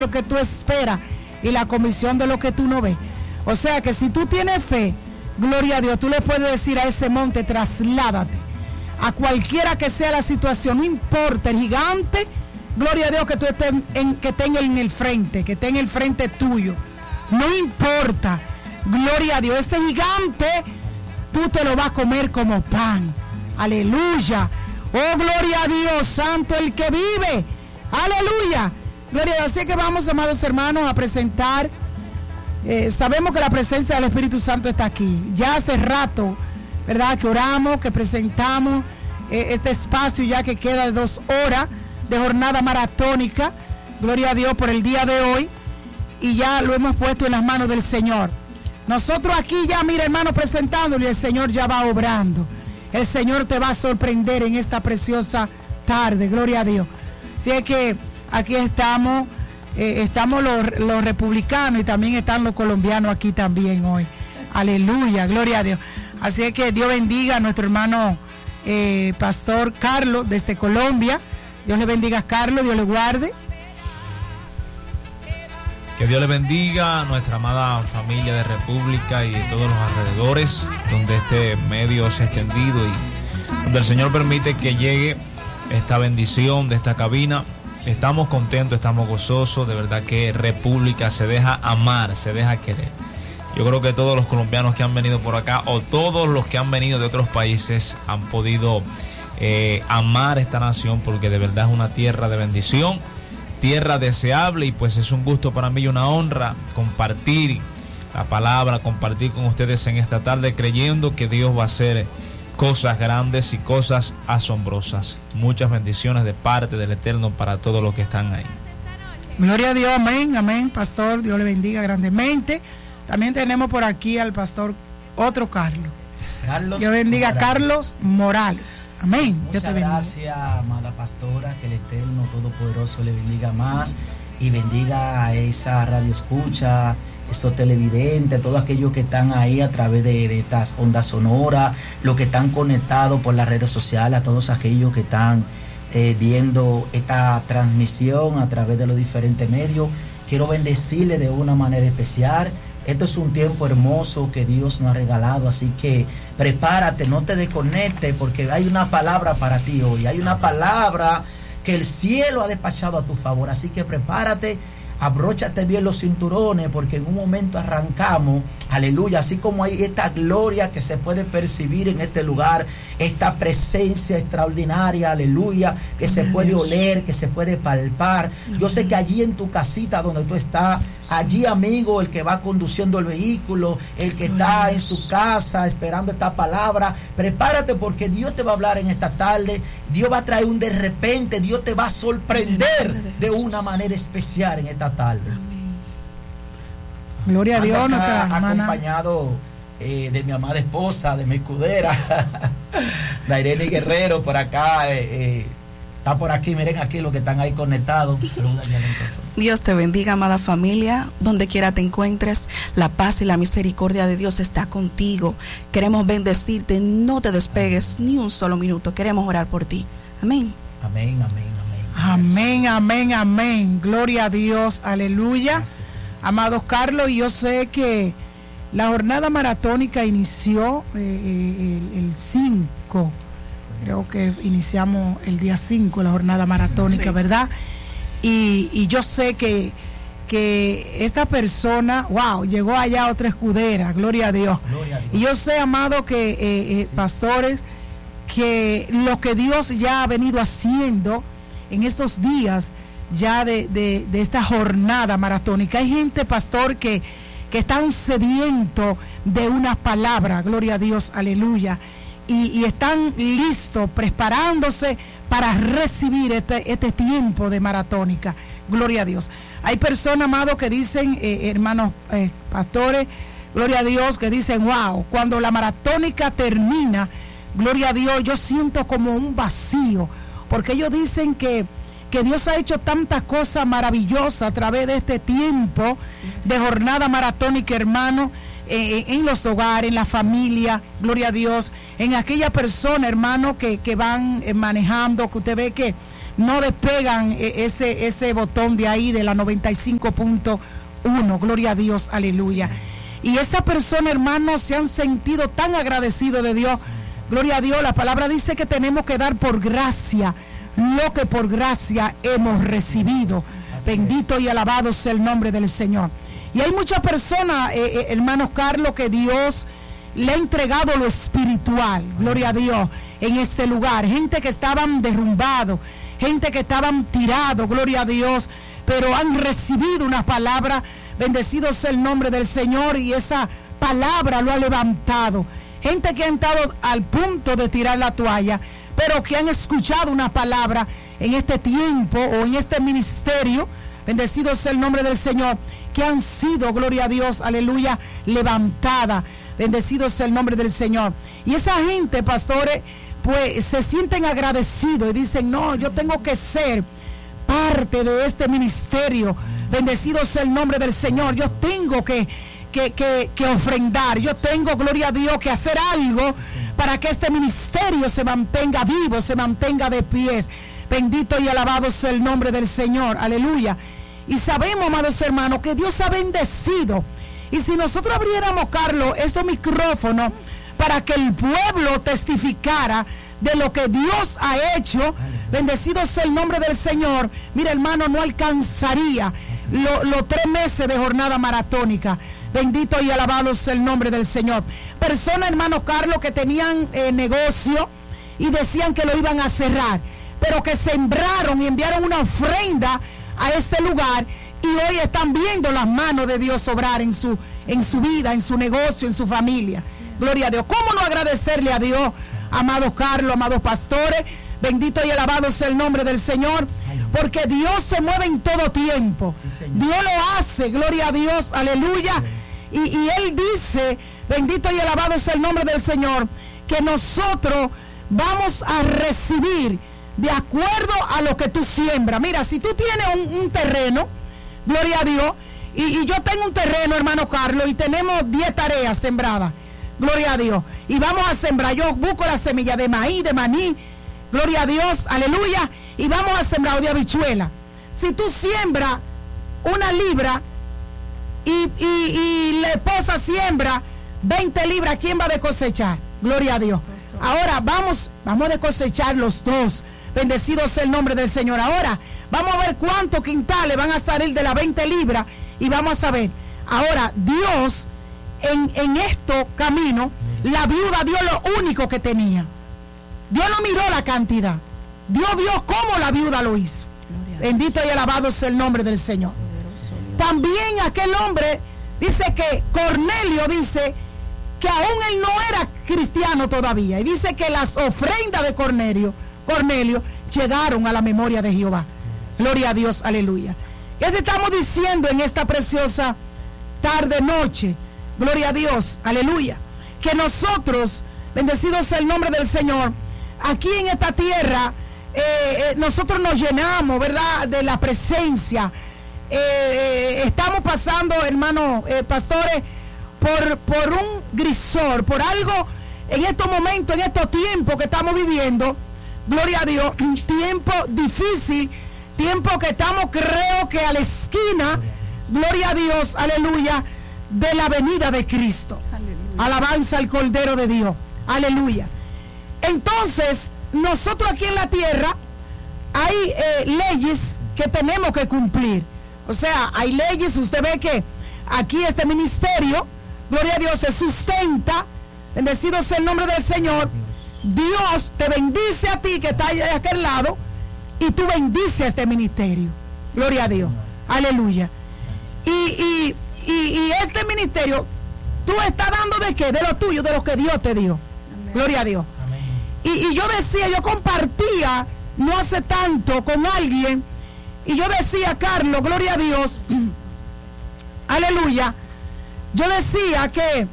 lo que tú esperas y la comisión de lo que tú no ves. O sea que si tú tienes fe, gloria a Dios, tú le puedes decir a ese monte, trasládate. A cualquiera que sea la situación, no importa, el gigante, gloria a Dios que tú estés que tenga en el frente, que esté en el frente tuyo. No importa, gloria a Dios, ese gigante, tú te lo vas a comer como pan. Aleluya. Oh, gloria a Dios, santo el que vive. Aleluya. Gloria a Dios. Así que vamos, amados hermanos, a presentar. Sabemos que la presencia del Espíritu Santo está aquí. Ya hace rato, ¿verdad?, que oramos, que presentamos este espacio ya que queda de 2 horas de jornada maratónica. Gloria a Dios por el día de hoy. Y ya lo hemos puesto en las manos del Señor. Nosotros aquí ya, mira, hermano, presentándole, el Señor ya va obrando. El Señor te va a sorprender en esta preciosa tarde, gloria a Dios. Así es que aquí estamos los republicanos y también están los colombianos aquí también hoy. Aleluya, gloria a Dios. Así es que Dios bendiga a nuestro hermano Pastor Carlos desde Colombia. Dios le bendiga, Carlos, Dios le guarde. Que Dios le bendiga a nuestra amada familia de República y de todos los alrededores donde este medio se ha extendido y donde el Señor permite que llegue esta bendición de esta cabina. Estamos contentos, estamos gozosos, de verdad que República se deja amar, se deja querer. Yo creo que todos los colombianos que han venido por acá o todos los que han venido de otros países han podido amar esta nación porque de verdad es una tierra de bendición, tierra deseable, y pues es un gusto para mí y una honra compartir la palabra, compartir con ustedes en esta tarde, creyendo que Dios va a hacer cosas grandes y cosas asombrosas. Muchas bendiciones de parte del Eterno para todos los que están ahí. Gloria a Dios, amén, amén, pastor, Dios le bendiga grandemente. También tenemos por aquí al pastor, otro Carlos. Dios bendiga a Carlos Morales. Amén. Muchas gracias, amada pastora, que el Eterno Todopoderoso le bendiga más y bendiga a esa radio escucha, esos televidentes, todos aquellos que están ahí a través de estas ondas sonoras, los que están conectados por las redes sociales, a todos aquellos que están viendo esta transmisión a través de los diferentes medios. Quiero bendecirle de una manera especial. Esto es un tiempo hermoso que Dios nos ha regalado, así que prepárate, no te desconectes, porque hay una palabra para ti hoy, hay una palabra que el cielo ha despachado a tu favor, así que prepárate, abróchate bien los cinturones, porque en un momento arrancamos, aleluya, así como hay esta gloria que se puede percibir en este lugar, esta presencia extraordinaria, aleluya, que se puede oler, que se puede palpar. Yo sé que allí en tu casita donde tú estás, allí, amigo, el que va conduciendo el vehículo, el que está en su casa esperando esta palabra, prepárate porque Dios te va a hablar en esta tarde. Dios va a traer un de repente, Dios te va a sorprender de una manera especial en esta tarde. Gloria a Dios, nuestra hermana, acompañado de mi amada esposa, de mi escudera, Dairene Guerrero, por acá. Está por aquí, miren aquí los que están ahí conectados. Dios te bendiga, amada familia, donde quiera te encuentres, la paz y la misericordia de Dios está contigo. Queremos bendecirte, no te despegues ni un solo minuto, queremos orar por ti. Amén. Amén, amén, amén. Amén, amén, amén. Gloria a Dios, aleluya. Gracias. Amados Carlos, y yo sé que la jornada maratónica inició el 5. Creo que iniciamos el día 5 la jornada maratónica, sí, ¿verdad? Y yo sé que esta persona, wow, llegó allá otra escudera, gloria a Dios. Gloria a Dios. Y yo sé, amado, que sí, pastores, que lo que Dios ya ha venido haciendo en estos días ya de esta jornada maratónica. Hay gente, pastor, que están sedientos de una palabra, gloria a Dios, aleluya. Y están listos, preparándose para recibir este tiempo de maratónica. Gloria a Dios. Hay personas, amados, que dicen, hermanos pastores, gloria a Dios, que dicen, wow, cuando la maratónica termina, gloria a Dios, yo siento como un vacío, porque ellos dicen que Dios ha hecho tantas cosas maravillosas a través de este tiempo de jornada maratónica, hermano, en los hogares, en la familia, gloria a Dios, en aquella persona, hermano, que van manejando, que usted ve que no despegan ese botón de ahí de la 95.1, gloria a Dios, aleluya. Y esa persona, hermanos, se han sentido tan agradecidos de Dios, gloria a Dios. La palabra dice que tenemos que dar por gracia lo que por gracia hemos recibido. Bendito y alabado sea el nombre del Señor. Y hay muchas personas, hermanos Carlos, que Dios le ha entregado lo espiritual, gloria a Dios, en este lugar. Gente que estaban derrumbados, gente que estaban tirados, gloria a Dios, pero han recibido una palabra. Bendecido sea el nombre del Señor, y esa palabra lo ha levantado. Gente que ha estado al punto de tirar la toalla, pero que han escuchado una palabra en este tiempo o en este ministerio. Bendecido sea el nombre del Señor, que han sido, gloria a Dios, aleluya, levantada. Bendecido sea el nombre del Señor. Y esa gente, pastores, pues se sienten agradecidos y dicen, no, yo tengo que ser parte de este ministerio. Bendecido sea el nombre del Señor. Yo tengo que ofrendar. Yo tengo, gloria a Dios, que hacer algo para que este ministerio se mantenga vivo, se mantenga de pies. Bendito y alabado sea el nombre del Señor. Aleluya. Y sabemos, amados hermanos, que Dios ha bendecido. Y si nosotros abriéramos, Carlos, estos micrófonos para que el pueblo testificara de lo que Dios ha hecho, bendecido sea el nombre del Señor. Mira, hermano, no alcanzaría los 3 meses de jornada maratónica. Bendito y alabado sea el nombre del Señor. Personas, hermano Carlos, que tenían negocio y decían que lo iban a cerrar, pero que sembraron y enviaron una ofrenda a este lugar, y hoy están viendo las manos de Dios obrar en su vida, en su negocio, en su familia. Gloria a Dios. ¿Cómo no agradecerle a Dios, amados Carlos, amados pastores? Bendito y alabado sea el nombre del Señor, porque Dios se mueve en todo tiempo. Dios lo hace, gloria a Dios, aleluya. Y Él dice, bendito y alabado sea el nombre del Señor, que nosotros vamos a recibir de acuerdo a lo que tú siembras. Mira, si tú tienes un terreno, gloria a Dios, y yo tengo un terreno, hermano Carlos, y tenemos 10 tareas sembradas, gloria a Dios, y vamos a sembrar. Yo busco la semilla de maíz, de maní, gloria a Dios, aleluya, y vamos a sembrar de habichuela. Si tú siembras 1 libra y la esposa siembra 20 libras, ¿quién va a cosechar? Gloria a Dios. Ahora vamos a cosechar los dos. Bendecido sea el nombre del Señor. Ahora vamos a ver cuántos quintales van a salir de las 20 libras y vamos a saber. Ahora Dios en estos caminos, la viuda dio lo único que tenía. Dios no miró la cantidad. Dios vio cómo la viuda lo hizo. Bendito y alabado sea el nombre del Señor. También aquel hombre dice que Cornelio dice que aún él no era cristiano todavía. Y dice que las ofrendas de Cornelio llegaron a la memoria de Jehová. Gloria a Dios, aleluya. ¿Qué te estamos diciendo en esta preciosa tarde, noche? Gloria a Dios, aleluya. Que nosotros, bendecido sea el nombre del Señor, aquí en esta tierra, nosotros nos llenamos, ¿verdad?, de la presencia. Estamos pasando, hermanos pastores, por un grisor, por algo en estos momentos, en estos tiempos que estamos viviendo. Gloria a Dios, un tiempo difícil, tiempo que estamos, creo que a la esquina, gloria a Dios, aleluya, de la venida de Cristo. Aleluya. Alabanza al Cordero de Dios, aleluya. Entonces, nosotros aquí en la tierra hay leyes que tenemos que cumplir. O sea, hay leyes. Usted ve que aquí este ministerio, gloria a Dios, se sustenta. Bendecido sea el nombre del Señor. Dios te bendice a ti que está allá de aquel lado, y tú bendices a este ministerio. Gloria a Dios, aleluya. Y este ministerio, tú estás dando de qué, de lo tuyo, de lo que Dios te dio. Gloria a Dios. Y yo decía, yo compartía no hace tanto con alguien, y yo decía, Carlos, gloria a Dios, aleluya, yo decía que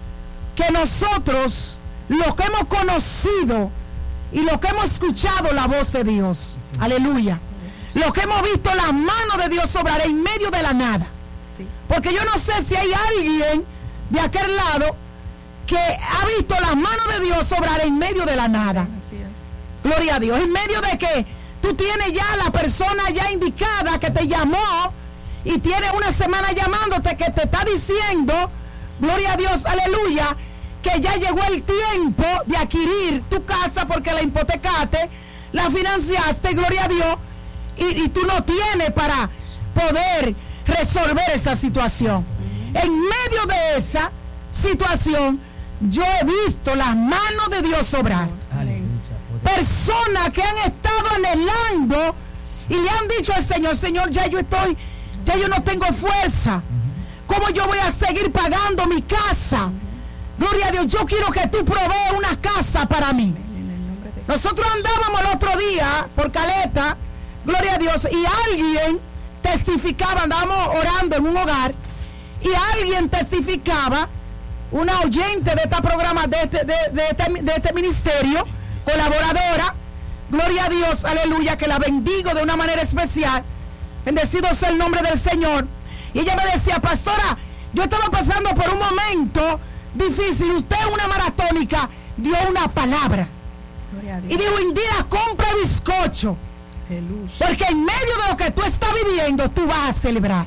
nosotros, los que hemos conocido y los que hemos escuchado la voz de Dios, sí, aleluya, los que hemos visto la mano de Dios obrar en medio de la nada, sí, porque yo no sé si hay alguien de aquel lado que ha visto las manos de Dios obrar en medio de la nada. Así es. Gloria a Dios. En medio de que tú tienes ya la persona ya indicada que te llamó y tiene una semana llamándote, que te está diciendo, gloria a Dios, aleluya, que ya llegó el tiempo de adquirir tu casa porque la hipotecaste, la financiaste, gloria a Dios, y tú no tienes para poder resolver esa situación. En medio de esa situación, yo he visto las manos de Dios obrar. Personas que han estado anhelando y le han dicho al Señor, Señor, ya yo no tengo fuerza. ¿Cómo yo voy a seguir pagando mi casa? Gloria a Dios, yo quiero que tú proveas una casa para mí. Nosotros andábamos el otro día por Caleta, gloria a Dios, y alguien testificaba, andábamos orando en un hogar, y alguien testificaba, una oyente de esta programa, de este ministerio, colaboradora, gloria a Dios, aleluya, que la bendigo de una manera especial, bendecido sea el nombre del Señor. Y ella me decía, pastora, yo estaba pasando por un momento difícil, usted es una maratónica, dio una palabra y dijo, Indira, compra bizcocho, porque en medio de lo que tú estás viviendo, tú vas a celebrar.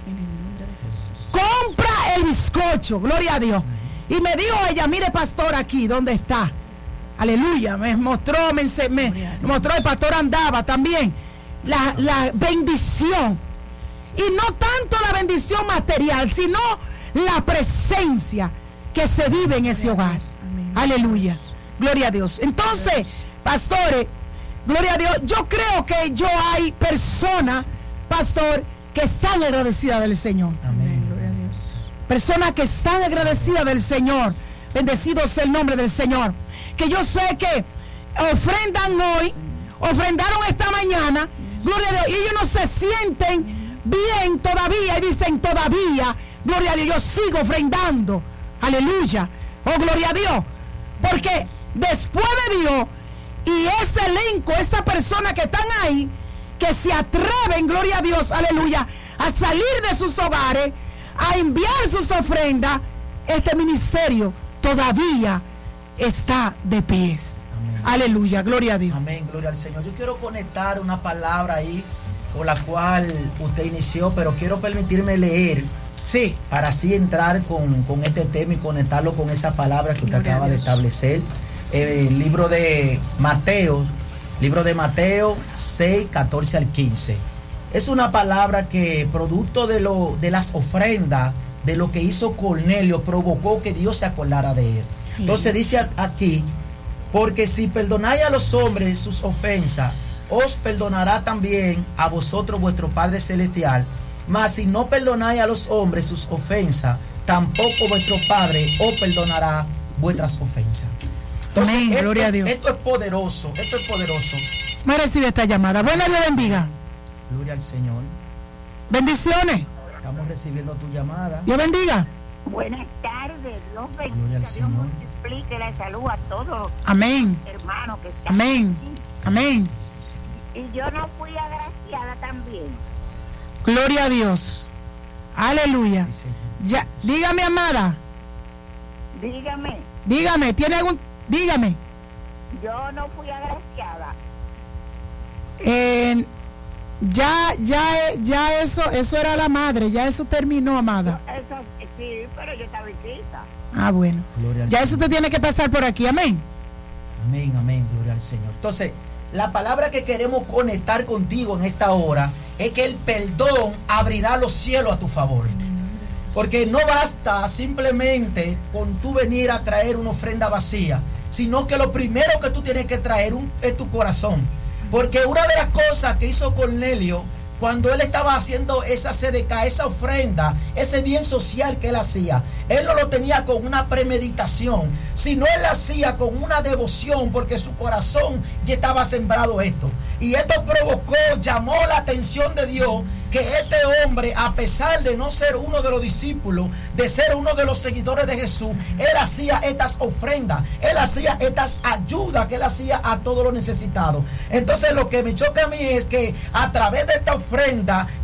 Compra el bizcocho, gloria a Dios. Y me dijo ella, mire pastor, aquí donde está, aleluya, me mostró el pastor andaba también la bendición, y no tanto la bendición material, sino la presencia que se vive en ese hogar. Aleluya, gloria a Dios. Entonces, pastores, gloria a Dios, yo creo que hay personas, pastor, que están agradecidas del Señor. Amén, gloria a Dios. Personas que están agradecidas del Señor. Bendecido sea el nombre del Señor. Que yo sé que ofrendan hoy, ofrendaron esta mañana, gloria a Dios, y ellos no se sienten bien todavía, y dicen todavía, gloria a Dios, yo sigo ofrendando, aleluya, oh gloria a Dios, porque después de Dios y ese elenco, esa persona que están ahí, que se atreven, gloria a Dios, aleluya, a salir de sus hogares, a enviar sus ofrendas, este ministerio todavía está de pies. Amén. Aleluya, gloria a Dios. Amén, gloria al Señor. Yo quiero conectar una palabra ahí con la cual usted inició, pero quiero permitirme leer, sí, para así entrar con este tema y conectarlo con esa palabra que usted acaba de establecer. El libro de Mateo 6, 14 al 15. Es una palabra que, producto de las ofrendas, de lo que hizo Cornelio, provocó que Dios se acordara de él. Entonces dice aquí, porque si perdonáis a los hombres sus ofensas, os perdonará también a vosotros vuestro Padre Celestial. Mas si no perdonáis a los hombres sus ofensas, tampoco vuestro Padre os perdonará vuestras ofensas. Entonces, amén, gloria a Dios. Esto es poderoso, esto es poderoso. Me recibe esta llamada. Buena, Dios bendiga. Gloria al Señor. Bendiciones. Estamos recibiendo tu llamada. Dios bendiga. Buenas tardes, Dios Gloria al bendiga, Dios Señor. multiplique la salud a todos los Amén. hermanos que están Amén. aquí. Amén. Y yo no fui agraciada también. Gloria a Dios. Aleluya. Sí, Señor. Ya, dígame, amada. Dígame, ¿tiene algún? Dígame. yo no fui agraciada. Ya eso era la madre, ya eso terminó, amada. Eso sí, pero yo estaba chica. Ah, bueno. Gloria al Ya Señor. eso te tiene que pasar por aquí, amén. Amén, amén, gloria al Señor. Entonces, la palabra que queremos conectar contigo en esta hora es que el perdón abrirá los cielos a tu favor. Porque no basta simplemente con tú venir a traer una ofrenda vacía, sino que lo primero que tú tienes que traer es tu corazón. Porque una de las cosas que hizo Cornelio cuando él estaba haciendo esa sedeca, esa ofrenda, ese bien social que él hacía, él no lo tenía con una premeditación, sino él lo hacía con una devoción, porque su corazón ya estaba sembrado esto. Y esto provocó, llamó la atención de Dios, que este hombre, a pesar de no ser uno de los discípulos, de ser uno de los seguidores de Jesús, él hacía estas ofrendas, él hacía estas ayudas que él hacía a todos los necesitados. Entonces lo que me choca a mí es que a través de esta ofrenda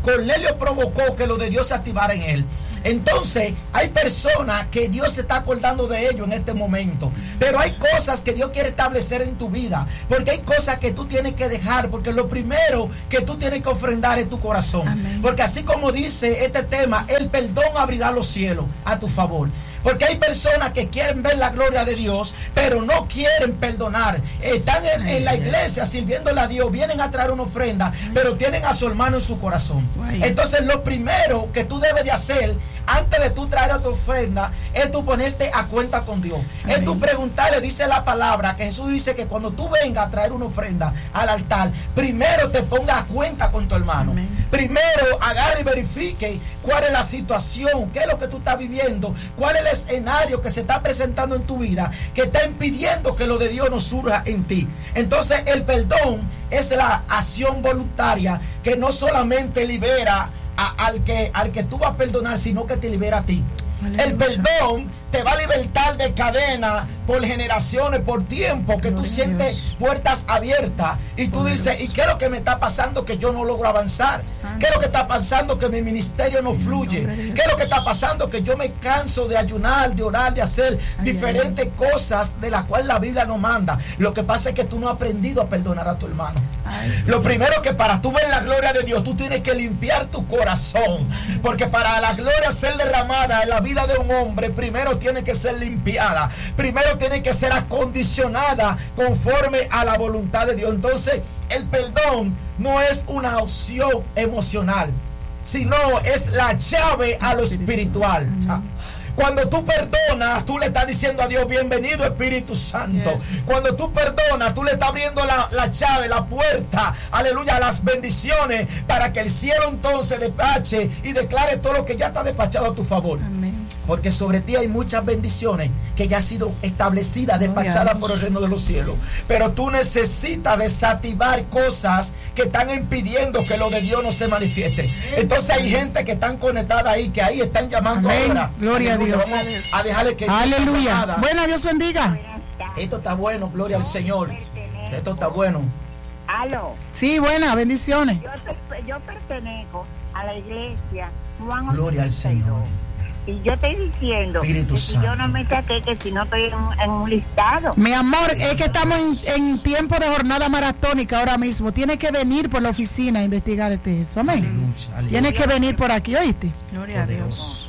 Cornelio provocó que lo de Dios se activara en él. Entonces hay personas que Dios se está acordando de ellos en este momento, pero hay cosas que Dios quiere establecer en tu vida, porque hay cosas que tú tienes que dejar, porque lo primero que tú tienes que ofrendar es tu corazón. Amén. Porque así como dice este tema, el perdón abrirá los cielos a tu favor. Porque hay personas que quieren ver la gloria de Dios, pero no quieren perdonar. Están en la iglesia sirviéndole a Dios, vienen a traer una ofrenda, pero tienen a su hermano en su corazón. Entonces lo primero que tú debes de hacer antes de tú traer a tu ofrenda es tú ponerte a cuenta con Dios. Amén. Es tú preguntarle, dice la palabra, que Jesús dice que cuando tú vengas a traer una ofrenda al altar, primero te pongas a cuenta con tu hermano. Amén. Primero agarre y verifique cuál es la situación, qué es lo que tú estás viviendo, cuál es el escenario que se está presentando en tu vida, que está impidiendo que lo de Dios no surja en ti. Entonces el perdón es la acción voluntaria que no solamente libera al que tú vas a perdonar, sino que te libera a ti. Aleluya. El perdón te va a libertar de cadenas por generaciones, por tiempo, que tú sientes puertas abiertas y tú dices, ¿y qué es lo que me está pasando que yo no logro avanzar? ¿Qué es lo que está pasando que mi ministerio no fluye? ¿Qué es lo que está pasando que yo me canso de ayunar, de orar, de hacer diferentes cosas de las cuales la Biblia nos manda? Lo que pasa es que tú no has aprendido a perdonar a tu hermano. Lo primero que para tú ver la gloria de Dios, tú tienes que limpiar tu corazón, porque para la gloria ser derramada en la vida de un hombre, primero tiene que ser limpiada, primero tiene que ser acondicionada conforme a la voluntad de Dios. Entonces el perdón no es una opción emocional, sino es la llave a lo espiritual. Cuando tú perdonas, tú le estás diciendo a Dios, bienvenido Espíritu Santo. Cuando tú perdonas, tú le estás abriendo la llave, la puerta, aleluya, a las bendiciones, para que el cielo entonces despache y declare todo lo que ya está despachado a tu favor. Amén. Porque sobre ti hay muchas bendiciones que ya han sido establecidas, despachadas por el reino de los cielos. Pero tú necesitas desactivar cosas que están impidiendo que lo de Dios no se manifieste. Entonces hay gente que están conectada ahí, que ahí están llamando. Amén. Ahora. Gloria a Dios. Vamos a dejarle que... Aleluya. Bueno, Dios bendiga. Esto está bueno, gloria al Señor. Esto está bueno. Aló. Sí, buenas, bendiciones. Yo pertenezco a la iglesia Juan Gloria al Señor. Y yo estoy diciendo que si yo no me saqué, que si no estoy en un listado. Mi amor, es que estamos en tiempo de jornada maratónica ahora mismo. Tienes que venir por la oficina a investigar eso. Amén. Aleluya. Tienes que venir por aquí, ¿oíste? Gloria a Dios.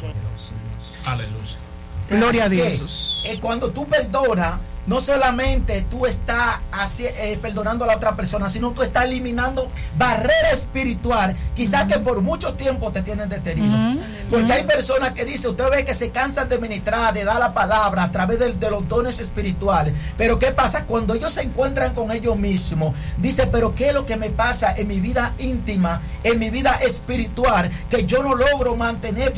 Aleluya. Gloria a Dios. Cuando tú perdonas, no solamente tú estás perdonando a la otra persona, sino tú estás eliminando barrera espiritual, quizás que por mucho tiempo te tienen detenido. Porque hay personas que dicen, usted ve que se cansan de ministrar, de dar la palabra a través de los dones espirituales. Pero ¿qué pasa? Cuando ellos se encuentran con ellos mismos, dice, pero ¿qué es lo que me pasa en mi vida íntima, en mi vida espiritual, que yo no logro mantener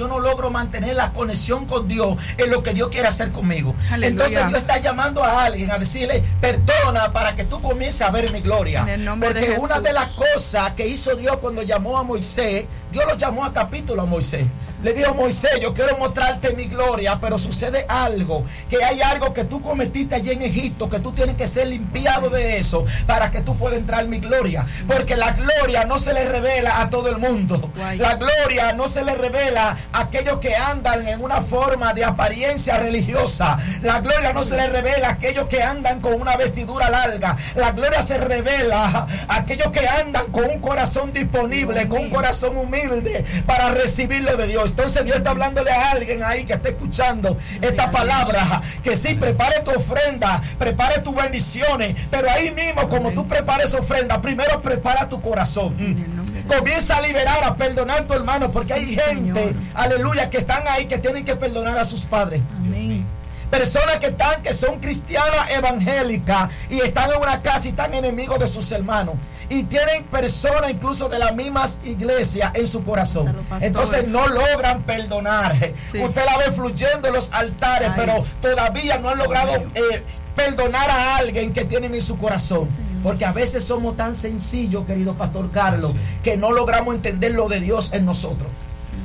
la conexión con Dios en lo que Dios quiere hacer conmigo? Aleluya. Entonces Dios está llamando a alguien a decirle, perdona para que tú comiences a ver mi gloria. Porque una de las cosas que hizo Dios cuando llamó a Moisés, Dios lo llamó a capítulo a Moisés. Le dijo, Moisés, yo quiero mostrarte mi gloria, pero sucede algo, que hay algo que tú cometiste allí en Egipto, que tú tienes que ser limpiado de eso para que tú puedas entrar en mi gloria. Porque la gloria no se le revela a todo el mundo. La gloria no se le revela a aquellos que andan en una forma de apariencia religiosa. La gloria no se le revela a aquellos que andan con una vestidura larga. La gloria se revela a aquellos que andan con un corazón disponible, con un corazón humilde para recibir lo de Dios. Entonces Dios está hablándole a alguien ahí que esté escuchando esta palabra, que sí, prepare tu ofrenda, prepare tus bendiciones, pero ahí mismo, como tú prepares ofrenda, primero prepara tu corazón. Comienza a liberar, a perdonar a tu hermano, porque hay gente, aleluya, que están ahí que tienen que perdonar a sus padres. Amén. Personas que son cristianas evangélicas y están en una casa y están enemigos de sus hermanos. Y tienen personas incluso de las mismas iglesias en su corazón. Entonces no logran perdonar. Usted la ve fluyendo en los altares, pero todavía no han logrado perdonar a alguien que tienen en su corazón. Porque a veces somos tan sencillos, querido Pastor Carlos, que no logramos entender lo de Dios en nosotros.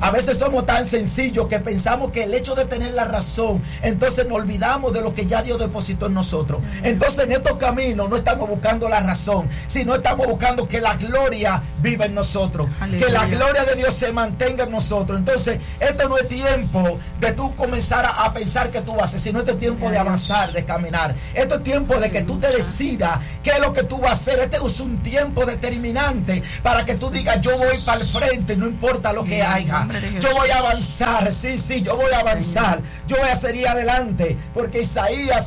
A veces somos tan sencillos que pensamos que el hecho de tener la razón, entonces nos olvidamos de lo que ya Dios depositó en nosotros. Entonces en estos caminos no estamos buscando la razón, sino estamos buscando que la gloria viva en nosotros. Aleluya. Que la gloria de Dios se mantenga en nosotros. Entonces esto no es tiempo de tú comenzar a pensar que tú vas a hacer, sino este es tiempo de avanzar, de caminar. Esto es tiempo de que tú te decidas qué es lo que tú vas a hacer. Este es un tiempo determinante para que tú digas, yo voy para el frente, no importa lo que haya. Yo voy a avanzar, sí, yo voy a avanzar. Yo voy a seguir adelante, porque Isaías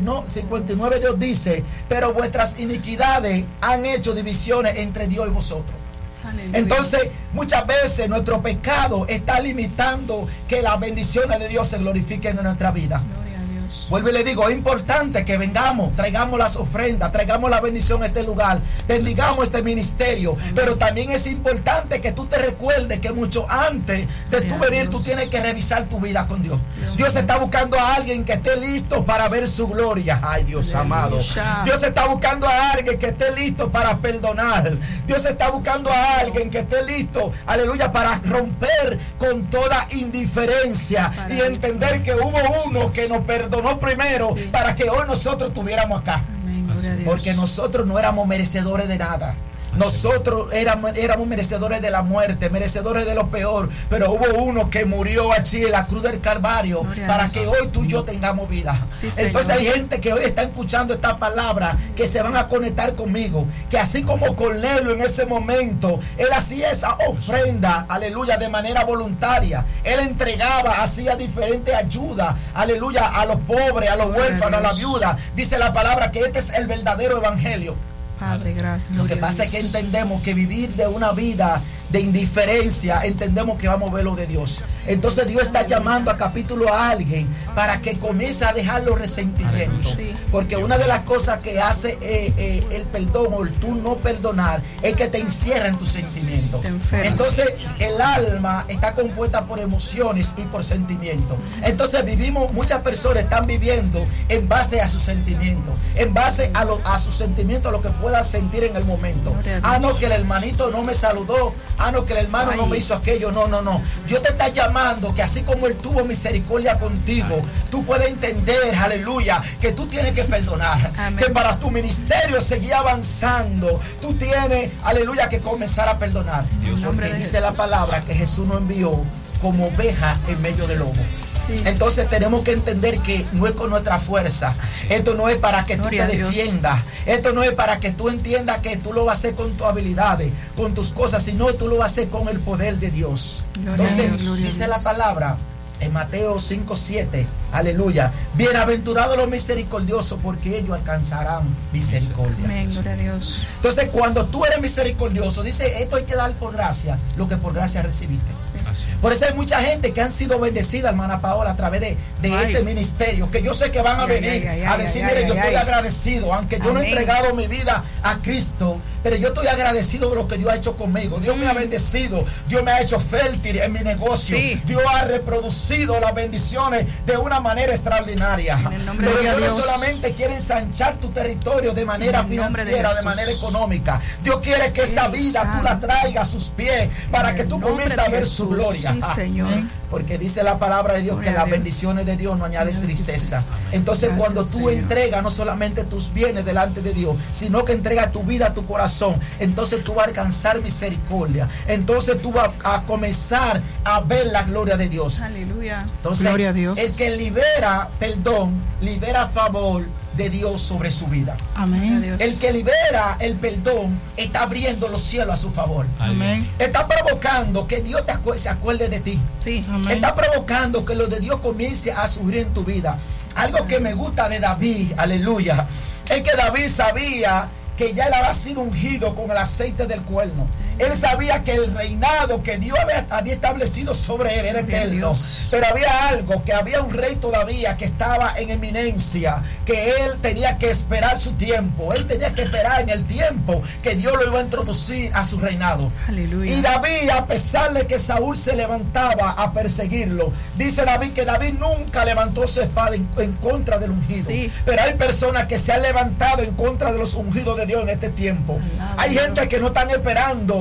59 Dios dice, pero vuestras iniquidades han hecho divisiones entre Dios y vosotros. Aleluya. Entonces muchas veces nuestro pecado está limitando que las bendiciones de Dios se glorifiquen en nuestra vida. Vuelvo y le digo, es importante que vengamos, traigamos las ofrendas, traigamos la bendición a este lugar, bendigamos este ministerio. Pero también es importante que tú te recuerdes que mucho antes de tú venir, tú tienes que revisar tu vida con Dios. Dios está buscando a alguien que esté listo para ver su gloria. Ay, Dios amado. Dios está buscando a alguien que esté listo para perdonar. Dios está buscando a alguien que esté listo, aleluya, para romper con toda indiferencia y entender que hubo uno que nos perdonó primero para que hoy nosotros estuviéramos acá. Porque nosotros no éramos merecedores de nada. Nosotros éramos merecedores de la muerte, merecedores de lo peor, pero hubo uno que murió allí en la cruz del Calvario para que hoy tú y yo tengamos vida. Sí, entonces hay gente que hoy está escuchando esta palabra, que se van a conectar conmigo, que así como Cornelio en ese momento, él hacía esa ofrenda, aleluya, de manera voluntaria. Él entregaba, hacía diferentes ayudas, aleluya, a los pobres, a los huérfanos, a la viuda. Dice la palabra que este es el verdadero evangelio. Padre, gracias. Lo que pasa es que entendemos que vivir de una vida de indiferencia, entendemos que vamos a ver lo de Dios. Entonces Dios está llamando a capítulo a alguien para que comience a dejar los resentimientos. Porque una de las cosas que hace el perdón o el tú no perdonar es que te encierra en tus sentimientos. Entonces el alma está compuesta por emociones y por sentimientos. Entonces muchas personas están viviendo en base a sus sentimientos, en base a sus sentimientos, a lo que puedan sentir en el momento. No, que el hermanito no me saludó. No, que el hermano no me hizo aquello. No. Dios te está llamando que así como Él tuvo misericordia contigo, tú puedes entender, aleluya, que tú tienes que perdonar. Amén. Que para tu ministerio seguir avanzando, tú tienes, aleluya, que comenzar a perdonar. Porque dice la palabra que Jesús nos envió como oveja en medio del lobo. Entonces tenemos que entender que no es con nuestra fuerza. Esto no es para que tú te defiendas. Esto no es para que tú entiendas que tú lo vas a hacer con tus habilidades, con tus cosas, sino tú lo vas a hacer con el poder de Dios. Entonces dice la palabra en Mateo 5:7, aleluya, bienaventurados los misericordiosos, porque ellos alcanzarán misericordia. Amén, gloria a Dios. Entonces cuando tú eres misericordioso, dice, esto hay que dar por gracia lo que por gracia recibiste. Por eso hay mucha gente que han sido bendecida, hermana Paola, a través de este ministerio, que yo sé que van a venir a decir, mire, yo estoy agradecido, aunque yo no he entregado mi vida a Cristo, pero yo estoy agradecido de lo que Dios ha hecho conmigo. Dios me ha bendecido, Dios me ha hecho fértil en mi negocio, Dios ha reproducido las bendiciones de una manera extraordinaria. Pero Dios no solamente quiere ensanchar tu territorio de manera financiera, de manera económica. Dios quiere que esa vida tú la traigas a sus pies para que tú comiences a ver su gloria. Sí, Señor. Porque dice la palabra de Dios que las bendiciones de Dios no añaden tristeza. Entonces cuando tú entregas no solamente tus bienes delante de Dios, sino que entregas tu vida, tu corazón, entonces tú vas a alcanzar misericordia. Entonces tú vas a comenzar a ver la gloria de Dios. Aleluya. Entonces gloria a Dios. El que libera perdón, libera favor de Dios sobre su vida. Amén. El que libera el perdón está abriendo los cielos a su favor. Amén. Está provocando que Dios se acuerde de ti. Sí. Amén. Está provocando que lo de Dios comience a surgir en tu vida. Algo que me gusta de David, aleluya, es que David sabía que ya él había sido ungido con el aceite del cuerno. Él sabía que el reinado que Dios había establecido sobre él era eterno. Pero había algo, que había un rey todavía que estaba en eminencia, que él tenía que esperar su tiempo. Él tenía que esperar en el tiempo que Dios lo iba a introducir a su reinado. Aleluya. Y David, a pesar de que Saúl se levantaba a perseguirlo, dice David que David nunca levantó su espada en contra del ungido. Sí. Pero hay personas que se han levantado en contra de los ungidos de Dios en este tiempo. Hay gente que no están esperando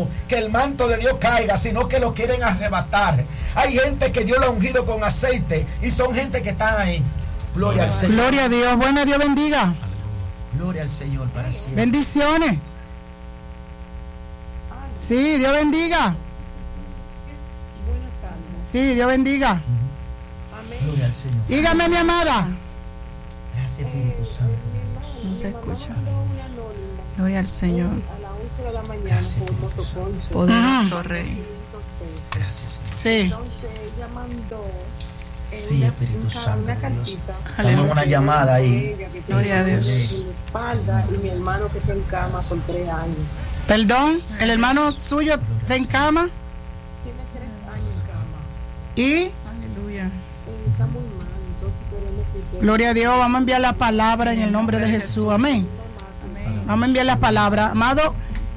dejando que el manto de Dios caiga, sino que lo quieren arrebatar. Hay gente que Dios lo ha ungido con aceite y son gente que están ahí. Gloria al Señor. Gloria a Dios. Bueno, Dios bendiga. Gloria al Señor para siempre. Bendiciones. Sí, Dios bendiga. Sí, Dios bendiga. Gloria al Señor. Dígame, mi amada. Gracias, Espíritu Santo de Dios. No se escucha. Gloria al Señor. Gracias, Espíritu Santo. Poderoso Rey. Gracias, Señor. Sí. Sí, Espíritu Santo de Dios. Estamos en una llamada ahí. Gloria a Dios. Y mi hermano que está en cama son 3 años. Perdón, el hermano suyo está en cama. Tiene 3 años en cama. Y Aleluya. Está muy mal, entonces queremos que gloria a Dios, vamos a enviar la palabra en el nombre de Jesús. Amén. Vamos a enviar la palabra. Amado,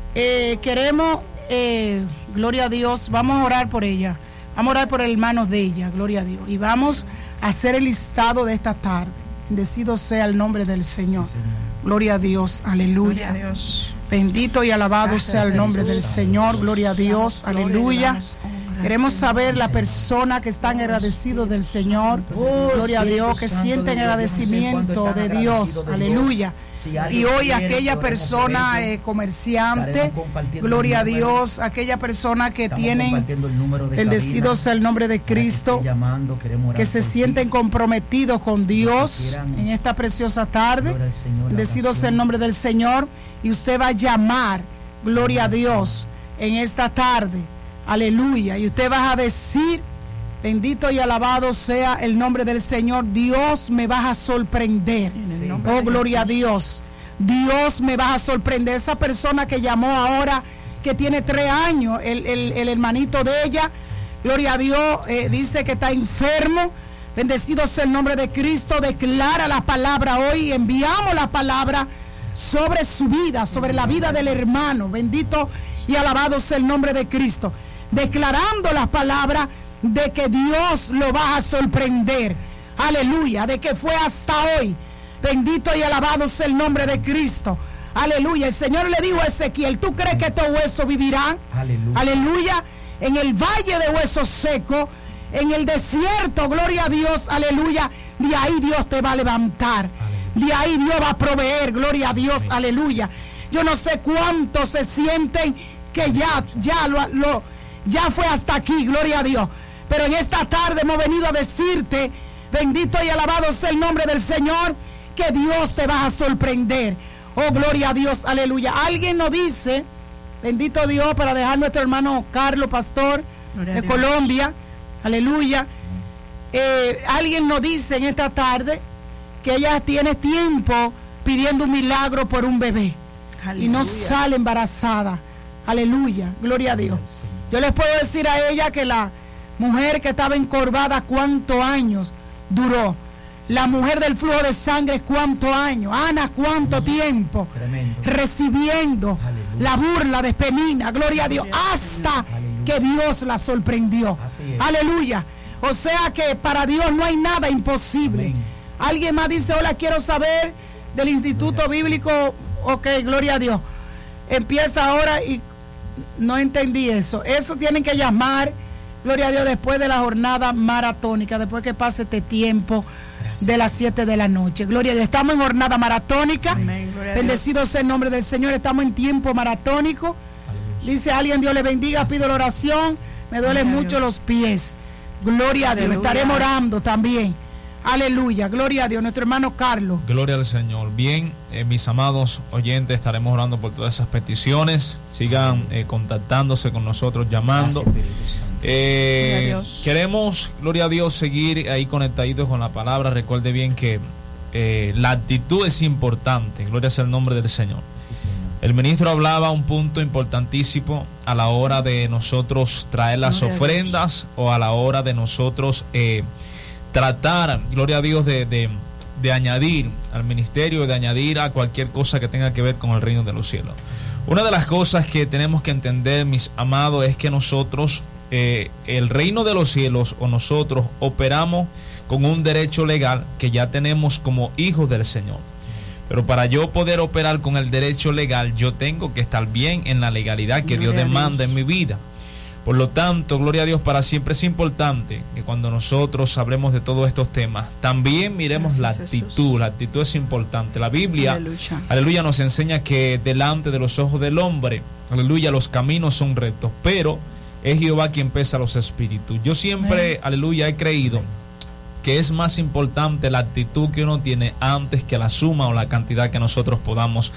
queremos, gloria a Dios, vamos a orar por ella. Vamos a orar por el hermano de ella, gloria a Dios. Y vamos a hacer el listado de esta tarde. Bendecido sea el nombre del Señor. Sí, Señor. Gloria a Dios, aleluya. Gloria a Dios. Bendito y alabado Gracias, sea el nombre Jesús. del Señor. Gloria a Dios, Gloria, aleluya. le damos honra, Queremos Señor. saber la Sí, persona que están agradecidos del Señor. Oh, Gloria a Espíritu Dios, que Santo sienten de Dios, agradecimiento yo no sé de cuánto Dios. están agradecidos de Aleluya. Dios. Si Y alguien hoy quiere, aquella oremos por persona ellos. comerciante, Estaremos compartiendo gloria a el número. Dios, aquella persona que Estamos tienen, compartiendo el número de bendecido cabina sea el nombre de para que Cristo, esté llamando, queremos orar que se por ti. sienten comprometidos con Dios quieran, en esta preciosa tarde. gloria al Señor, la Bendecido sea oración. el nombre del Señor. Y usted va a llamar, gloria a Dios, en esta tarde. Aleluya. Y usted va a decir, bendito y alabado sea el nombre del Señor. Dios me va a sorprender. En el Sí. nombre Oh, de gloria a Jesús. Dios. Dios me va a sorprender. Esa persona que llamó ahora, que tiene 3 años, el hermanito de ella, gloria a Dios, dice que está enfermo. Bendecido sea el nombre de Cristo. Declara la palabra hoy. Enviamos la palabra sobre su vida, sobre la vida del hermano. Bendito y alabado sea el nombre de Cristo. Declarando las palabras de que Dios lo va a sorprender. Aleluya. De que fue hasta hoy. Bendito y alabado sea el nombre de Cristo. Aleluya. El Señor le dijo a Ezequiel, ¿tú crees que estos huesos vivirán? Aleluya. Aleluya. En el valle de huesos secos, en el desierto, gloria a Dios, aleluya. De ahí Dios te va a levantar. De ahí Dios va a proveer, gloria a Dios, aleluya. Yo no sé cuántos se sienten que ya fue hasta aquí, gloria a Dios. Pero en esta tarde hemos venido a decirte, bendito y alabado sea el nombre del Señor, que Dios te va a sorprender. Oh, gloria a Dios, aleluya. Alguien nos dice, bendito Dios, para dejar nuestro hermano Carlos, pastor Gloria a de Dios. Colombia, aleluya. Alguien nos dice en esta tarde que ella tiene tiempo pidiendo un milagro por un bebé y no Aleluya. sale embarazada. Aleluya, gloria a Dios. Yo les puedo decir a ella que la mujer que estaba encorvada, ¿cuántos años duró? La mujer del flujo de sangre, ¿cuántos años? Ana, ¿cuánto tiempo? Tremendo. Recibiendo Aleluya. la burla de Penina, gloria a Dios, hasta Aleluya. que Dios la sorprendió. Así es. Aleluya. O sea que para Dios no hay nada imposible. Amén. Alguien más dice, hola, quiero saber del Instituto Bíblico. Ok, gloria a Dios. Empieza ahora y no entendí eso. Eso tienen que llamar, gloria a Dios, después de la jornada maratónica, después que pase este tiempo de las 7 de la noche. Gloria a Dios. Estamos en jornada maratónica. Amén, gloria a Bendecido sea el nombre del Señor. Estamos en tiempo maratónico. Dice alguien, Dios le bendiga, pido la oración. Me duelen Gloria a mucho Dios. los pies. Gloria a Dios. Aleluya. Estaremos orando también. Aleluya. Gloria a Dios. Nuestro hermano Carlos. Gloria al Señor. Bien, mis amados oyentes, estaremos orando por todas esas peticiones. Sigan contactándose con nosotros, llamando. Gracias, Espíritu Santo. Gloria a Dios. Queremos, gloria a Dios, seguir ahí conectaditos con la palabra. Recuerde bien que la actitud es importante. Gloria sea el nombre del Señor. Sí, Señor. El ministro hablaba un punto importantísimo a la hora de nosotros traer las Gloria a ofrendas o a la hora de nosotros tratar, gloria a Dios, de añadir al ministerio, de añadir a cualquier cosa que tenga que ver con el reino de los cielos. Una de las cosas que tenemos que entender, mis amados, es que nosotros, el reino de los cielos, o nosotros operamos con un derecho legal que ya tenemos como hijos del Señor. Pero para yo poder operar con el derecho legal, yo tengo que estar bien en la legalidad que Dios demanda en mi vida. Por lo tanto, gloria a Dios para siempre. Es importante que cuando nosotros hablemos de todos estos temas, también miremos la actitud. La actitud es importante. La Biblia, aleluya, nos enseña que delante de los ojos del hombre, aleluya, los caminos son rectos, pero es Jehová quien pesa los espíritus. Yo siempre, aleluya, he creído que es más importante la actitud que uno tiene antes que la suma o la cantidad que nosotros podamos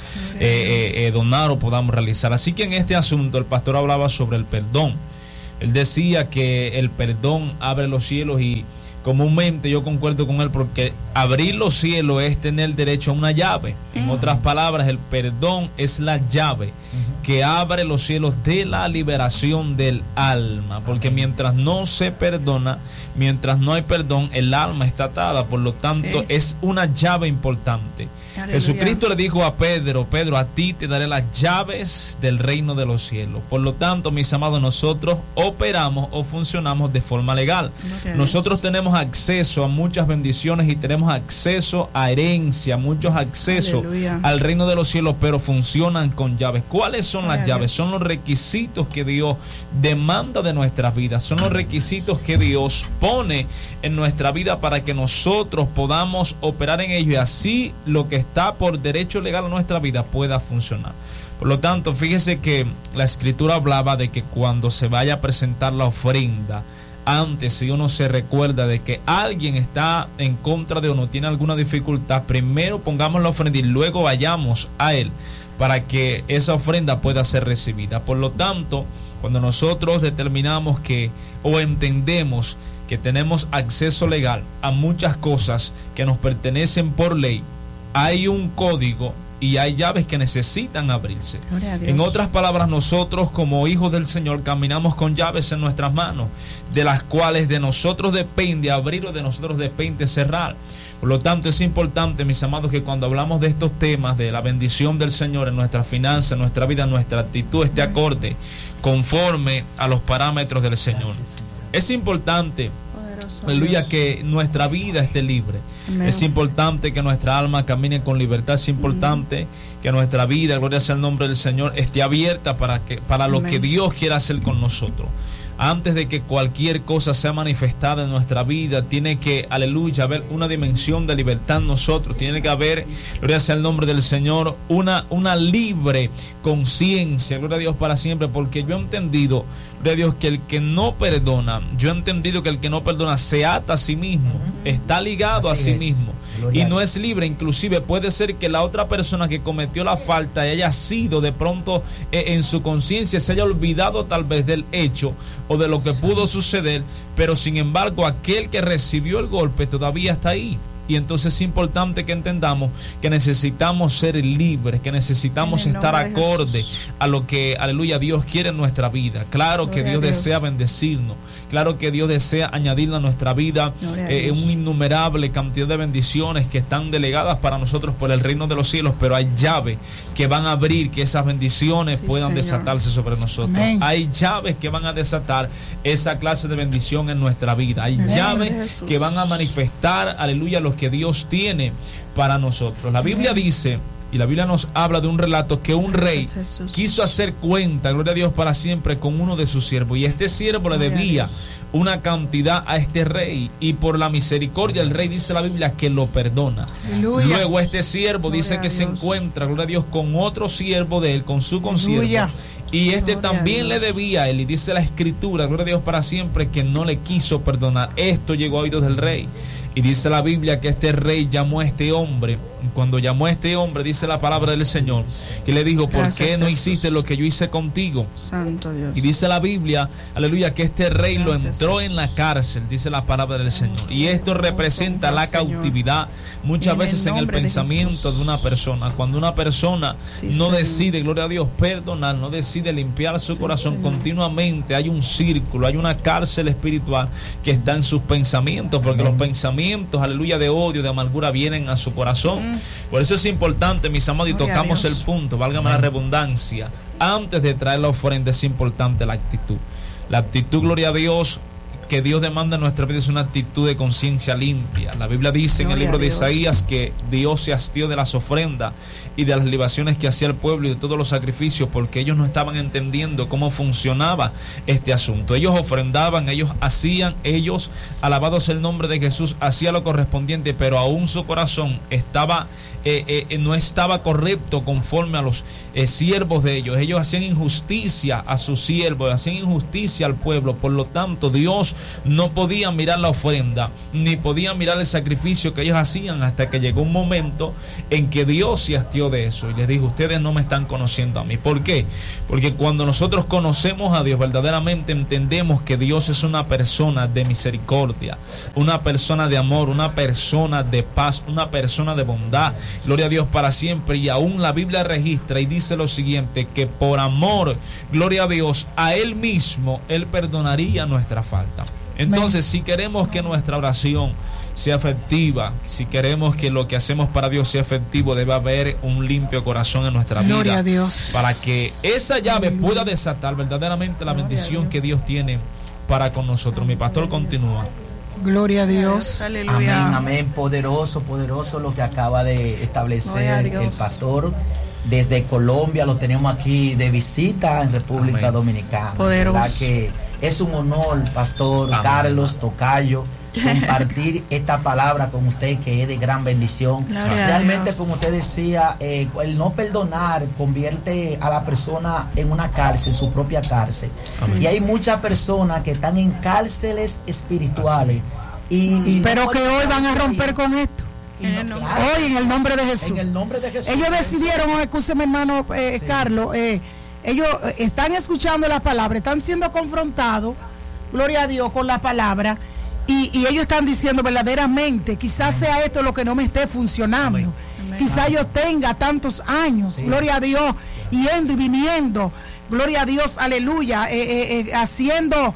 donar o podamos realizar. Así que en este asunto el pastor hablaba sobre el perdón. Él decía que el perdón abre los cielos, y comúnmente yo concuerdo con él, porque abrir los cielos es tener derecho a una llave. En otras palabras, el perdón es la llave que abre los cielos de la liberación del alma, porque mientras no se perdona, mientras no hay perdón, el alma está atada. Por lo tanto, es una llave importante. Aleluya. Jesucristo le dijo a Pedro: Pedro, a ti te daré las llaves del reino de los cielos. Por lo tanto, mis amados, nosotros operamos o funcionamos de forma legal. Nosotros tenemos acceso a muchas bendiciones y tenemos acceso a herencia, muchos accesos al reino de los cielos, pero funcionan con llaves. ¿Cuáles son las llaves? Son los requisitos que Dios demanda de nuestras vidas, son los requisitos que Dios pone en nuestra vida para que nosotros podamos operar en ello, y así lo que está por derecho legal a nuestra vida pueda funcionar. Por lo tanto, fíjese que la escritura hablaba de que cuando se vaya a presentar la ofrenda, antes, si uno se recuerda de que alguien está en contra de uno, tiene alguna dificultad, primero pongamos la ofrenda y luego vayamos a él para que esa ofrenda pueda ser recibida. Por lo tanto, cuando nosotros determinamos que o entendemos que tenemos acceso legal a muchas cosas que nos pertenecen por ley, hay un código y hay llaves que necesitan abrirse. En otras palabras, nosotros como hijos del Señor caminamos con llaves en nuestras manos, de las cuales de nosotros depende abrir o de nosotros depende cerrar. Por lo tanto, es importante, mis amados, que cuando hablamos de estos temas, de la bendición del Señor en nuestra finanza, en nuestra vida, nuestra actitud esté acorde, conforme a los parámetros del Señor. Es importante, aleluya, que nuestra vida esté libre. Amén. Es importante que nuestra alma camine con libertad. Es importante que nuestra vida, gloria sea el nombre del Señor, esté abierta para lo que Dios quiera hacer con nosotros. Antes de que cualquier cosa sea manifestada en nuestra vida, tiene que, aleluya, haber una dimensión de libertad en nosotros. Tiene que haber, gloria sea el nombre del Señor, una libre conciencia, gloria a Dios para siempre, porque yo he entendido, gloria a Dios, que el que no perdona, yo he entendido que el que no perdona se ata a sí mismo, está ligado a sí mismo y no es libre. Inclusive puede ser que la otra persona que cometió la falta haya sido de pronto en su conciencia, se haya olvidado tal vez del hecho o de lo que pudo suceder, pero sin embargo aquel que recibió el golpe todavía está ahí. Y entonces es importante que entendamos que necesitamos ser libres, que necesitamos estar acorde a lo que, aleluya, Dios quiere en nuestra vida. Claro que Dios desea bendecirnos, claro que Dios desea añadirle a nuestra vida una innumerable cantidad de bendiciones que están delegadas para nosotros por el reino de los cielos, pero hay llaves que van a abrir que esas bendiciones puedan desatarse sobre nosotros. Amén. Hay llaves que van a desatar esa clase de bendición en nuestra vida. Hay llaves que van a manifestar, aleluya, lo que Dios tiene para nosotros. La Biblia dice, y la Biblia nos habla de un relato, que un rey quiso hacer cuenta, gloria a Dios para siempre, con uno de sus siervos, y este siervo le debía una cantidad a este rey, y por la misericordia el rey, dice la Biblia, que lo perdona. Aleluya. Luego este siervo dice que se encuentra, gloria a Dios, con otro siervo de él, con su consiervo, y este también le debía a él, y dice la escritura, gloria a Dios para siempre, que no le quiso perdonar. Esto llegó a oídos del rey. Y dice la Biblia que este rey llamó a este hombre. Y cuando llamó a este hombre, dice la palabra del Señor, que le dijo: ¿por qué no hiciste lo que yo hice contigo? Santo Dios. Y dice la Biblia, aleluya, que este rey lo entró en la cárcel, dice la palabra del Señor. Y esto representa la cautividad muchas veces en el pensamiento de una persona. Cuando una persona no decide, gloria a Dios, perdonar, no decide limpiar su corazón, continuamente hay un círculo, hay una cárcel espiritual que está en sus pensamientos, porque los pensamientos, aleluya, de odio, de amargura vienen a su corazón. Por eso es importante, mis amados, y tocamos el punto, válgame la redundancia, antes de traer la ofrenda es importante la actitud. La actitud, gloria a Dios, que Dios demanda en nuestra vida es una actitud de conciencia limpia. La Biblia dice en el libro de Isaías que Dios se hastió de las ofrendas y de las libaciones que hacía el pueblo y de todos los sacrificios, porque ellos no estaban entendiendo cómo funcionaba este asunto. Ellos ofrendaban, ellos hacían, ellos, alabados el nombre de Jesús, hacía lo correspondiente, pero aún su corazón estaba no estaba correcto conforme a los siervos de ellos. Ellos hacían injusticia a sus siervos, hacían injusticia al pueblo. Por lo tanto, Dios no podía mirar la ofrenda, ni podía mirar el sacrificio que ellos hacían, hasta que llegó un momento en que Dios se hastió de eso y les dijo: ustedes no me están conociendo a mí. ¿Por qué? Porque cuando nosotros conocemos a Dios, verdaderamente entendemos que Dios es una persona de misericordia, una persona de amor, una persona de paz, una persona de bondad. Gloria a Dios para siempre. Y aún la Biblia registra y dice lo siguiente: que por amor, gloria a Dios, a Él mismo, Él perdonaría nuestra falta. Entonces, si queremos que nuestra oración sea efectiva, si queremos que lo que hacemos para Dios sea efectivo, debe haber un limpio corazón en nuestra vida. Gloria a Dios. Para que esa llave pueda desatar verdaderamente la bendición que Dios tiene para con nosotros. Mi pastor continúa. Gloria a Dios. Aleluya. Amén, amén. Poderoso, poderoso lo que acaba de establecer el pastor. Desde Colombia lo tenemos aquí de visita en República Dominicana. Poderoso. ¿Verdad que es un honor, pastor Carlos Tocayo, compartir esta palabra con usted, que es de gran bendición? Realmente, como usted decía, el no perdonar convierte a la persona en una cárcel, su propia cárcel. Amén. Y hay muchas personas que están en cárceles espirituales pero que hoy van a romper con esto. Hoy, en el nombre de Jesús. En el nombre de Jesús. Ellos decidieron, escúcheme, hermano Carlos, ellos están escuchando la palabra, están siendo confrontados, gloria a Dios, con la palabra, y ellos están diciendo verdaderamente, quizás sea esto lo que no me esté funcionando. Amén. Quizás yo tenga tantos años, gloria a Dios, yendo y viniendo, gloria a Dios, aleluya, haciendo,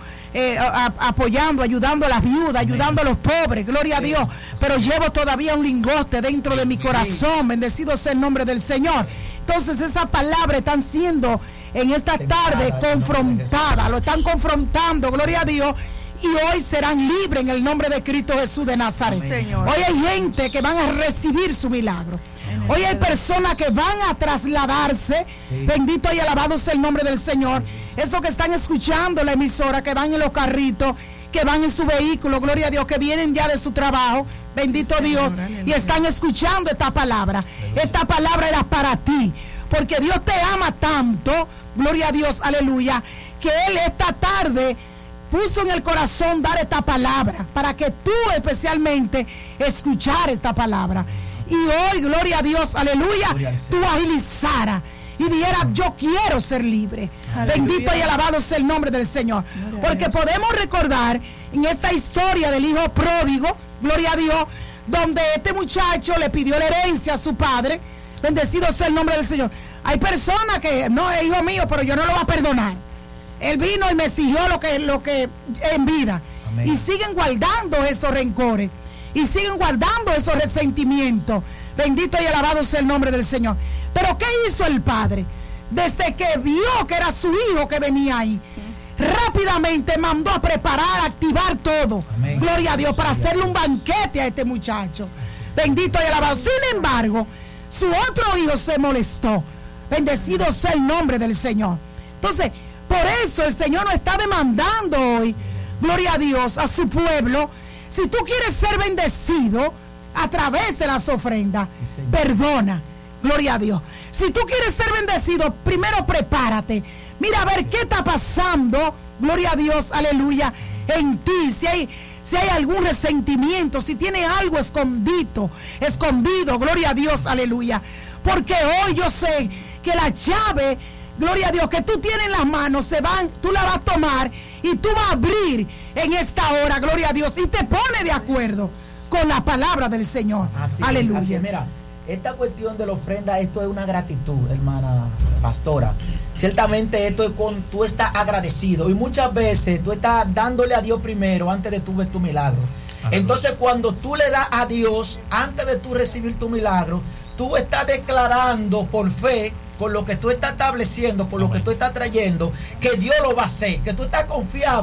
apoyando, ayudando a las viudas, ayudando a los pobres, gloria a Dios, pero llevo todavía un lingote dentro de mi corazón, bendecido sea el nombre del Señor. Entonces esa palabra están siendo en esta tarde confrontada, lo están confrontando, gloria a Dios, y hoy serán libres en el nombre de Cristo Jesús de Nazaret. Señor. Hoy hay gente que van a recibir su milagro. Hoy hay personas que van a trasladarse, bendito y alabado sea el nombre del Señor. Esos que están escuchando la emisora, que van en los carritos, que van en su vehículo, gloria a Dios, que vienen ya de su trabajo, bendito Dios, y están escuchando esta palabra. Esta palabra era para ti, porque Dios te ama tanto, gloria a Dios, aleluya, que Él esta tarde puso en el corazón dar esta palabra, para que tú especialmente escuchar esta palabra. Y hoy, gloria a Dios, aleluya, tú agilizaras y dijeras: yo quiero ser libre. Aleluya. Bendito y alabado sea el nombre del Señor. Porque podemos recordar en esta historia del hijo pródigo, gloria a Dios, donde este muchacho le pidió la herencia a su padre. Bendecido sea el nombre del Señor. Hay personas que, no es hijo mío, pero yo no lo voy a perdonar. Él vino y me exigió lo que en vida. Amén. Y siguen guardando esos rencores, y siguen guardando esos resentimientos. Bendito y alabado sea el nombre del Señor. Pero ¿qué hizo el padre? Desde que vio que era su hijo que venía ahí, rápidamente mandó a preparar, a activar todo. Amén. Gloria a Dios, para hacerle un banquete a este muchacho. Bendito y alabado. Sin embargo, su otro hijo se molestó. Bendecido sea el nombre del Señor. Entonces, por eso el Señor nos está demandando hoy, gloria a Dios, a su pueblo. Si tú quieres ser bendecido a través de las ofrendas, perdona, gloria a Dios. Si tú quieres ser bendecido, primero prepárate. Mira a ver qué está pasando, gloria a Dios, aleluya, en ti. Si hay algún resentimiento, si tiene algo escondido, gloria a Dios, aleluya. Porque hoy yo sé que la llave, gloria a Dios, que tú tienes en las manos, tú la vas a tomar y tú vas a abrir en esta hora, gloria a Dios, y te pone de acuerdo con la palabra del Señor. Aleluya. Así es, mira, esta cuestión de la ofrenda, esto es una gratitud, hermana pastora. Ciertamente esto es tú estás agradecido, y muchas veces tú estás dándole a Dios primero antes de tú ver tu milagro. Entonces, cuando tú le das a Dios antes de tú recibir tu milagro, tú estás declarando por fe, con lo que tú estás estableciendo, por lo que tú estás trayendo, que Dios lo va a hacer, que tú estás confiado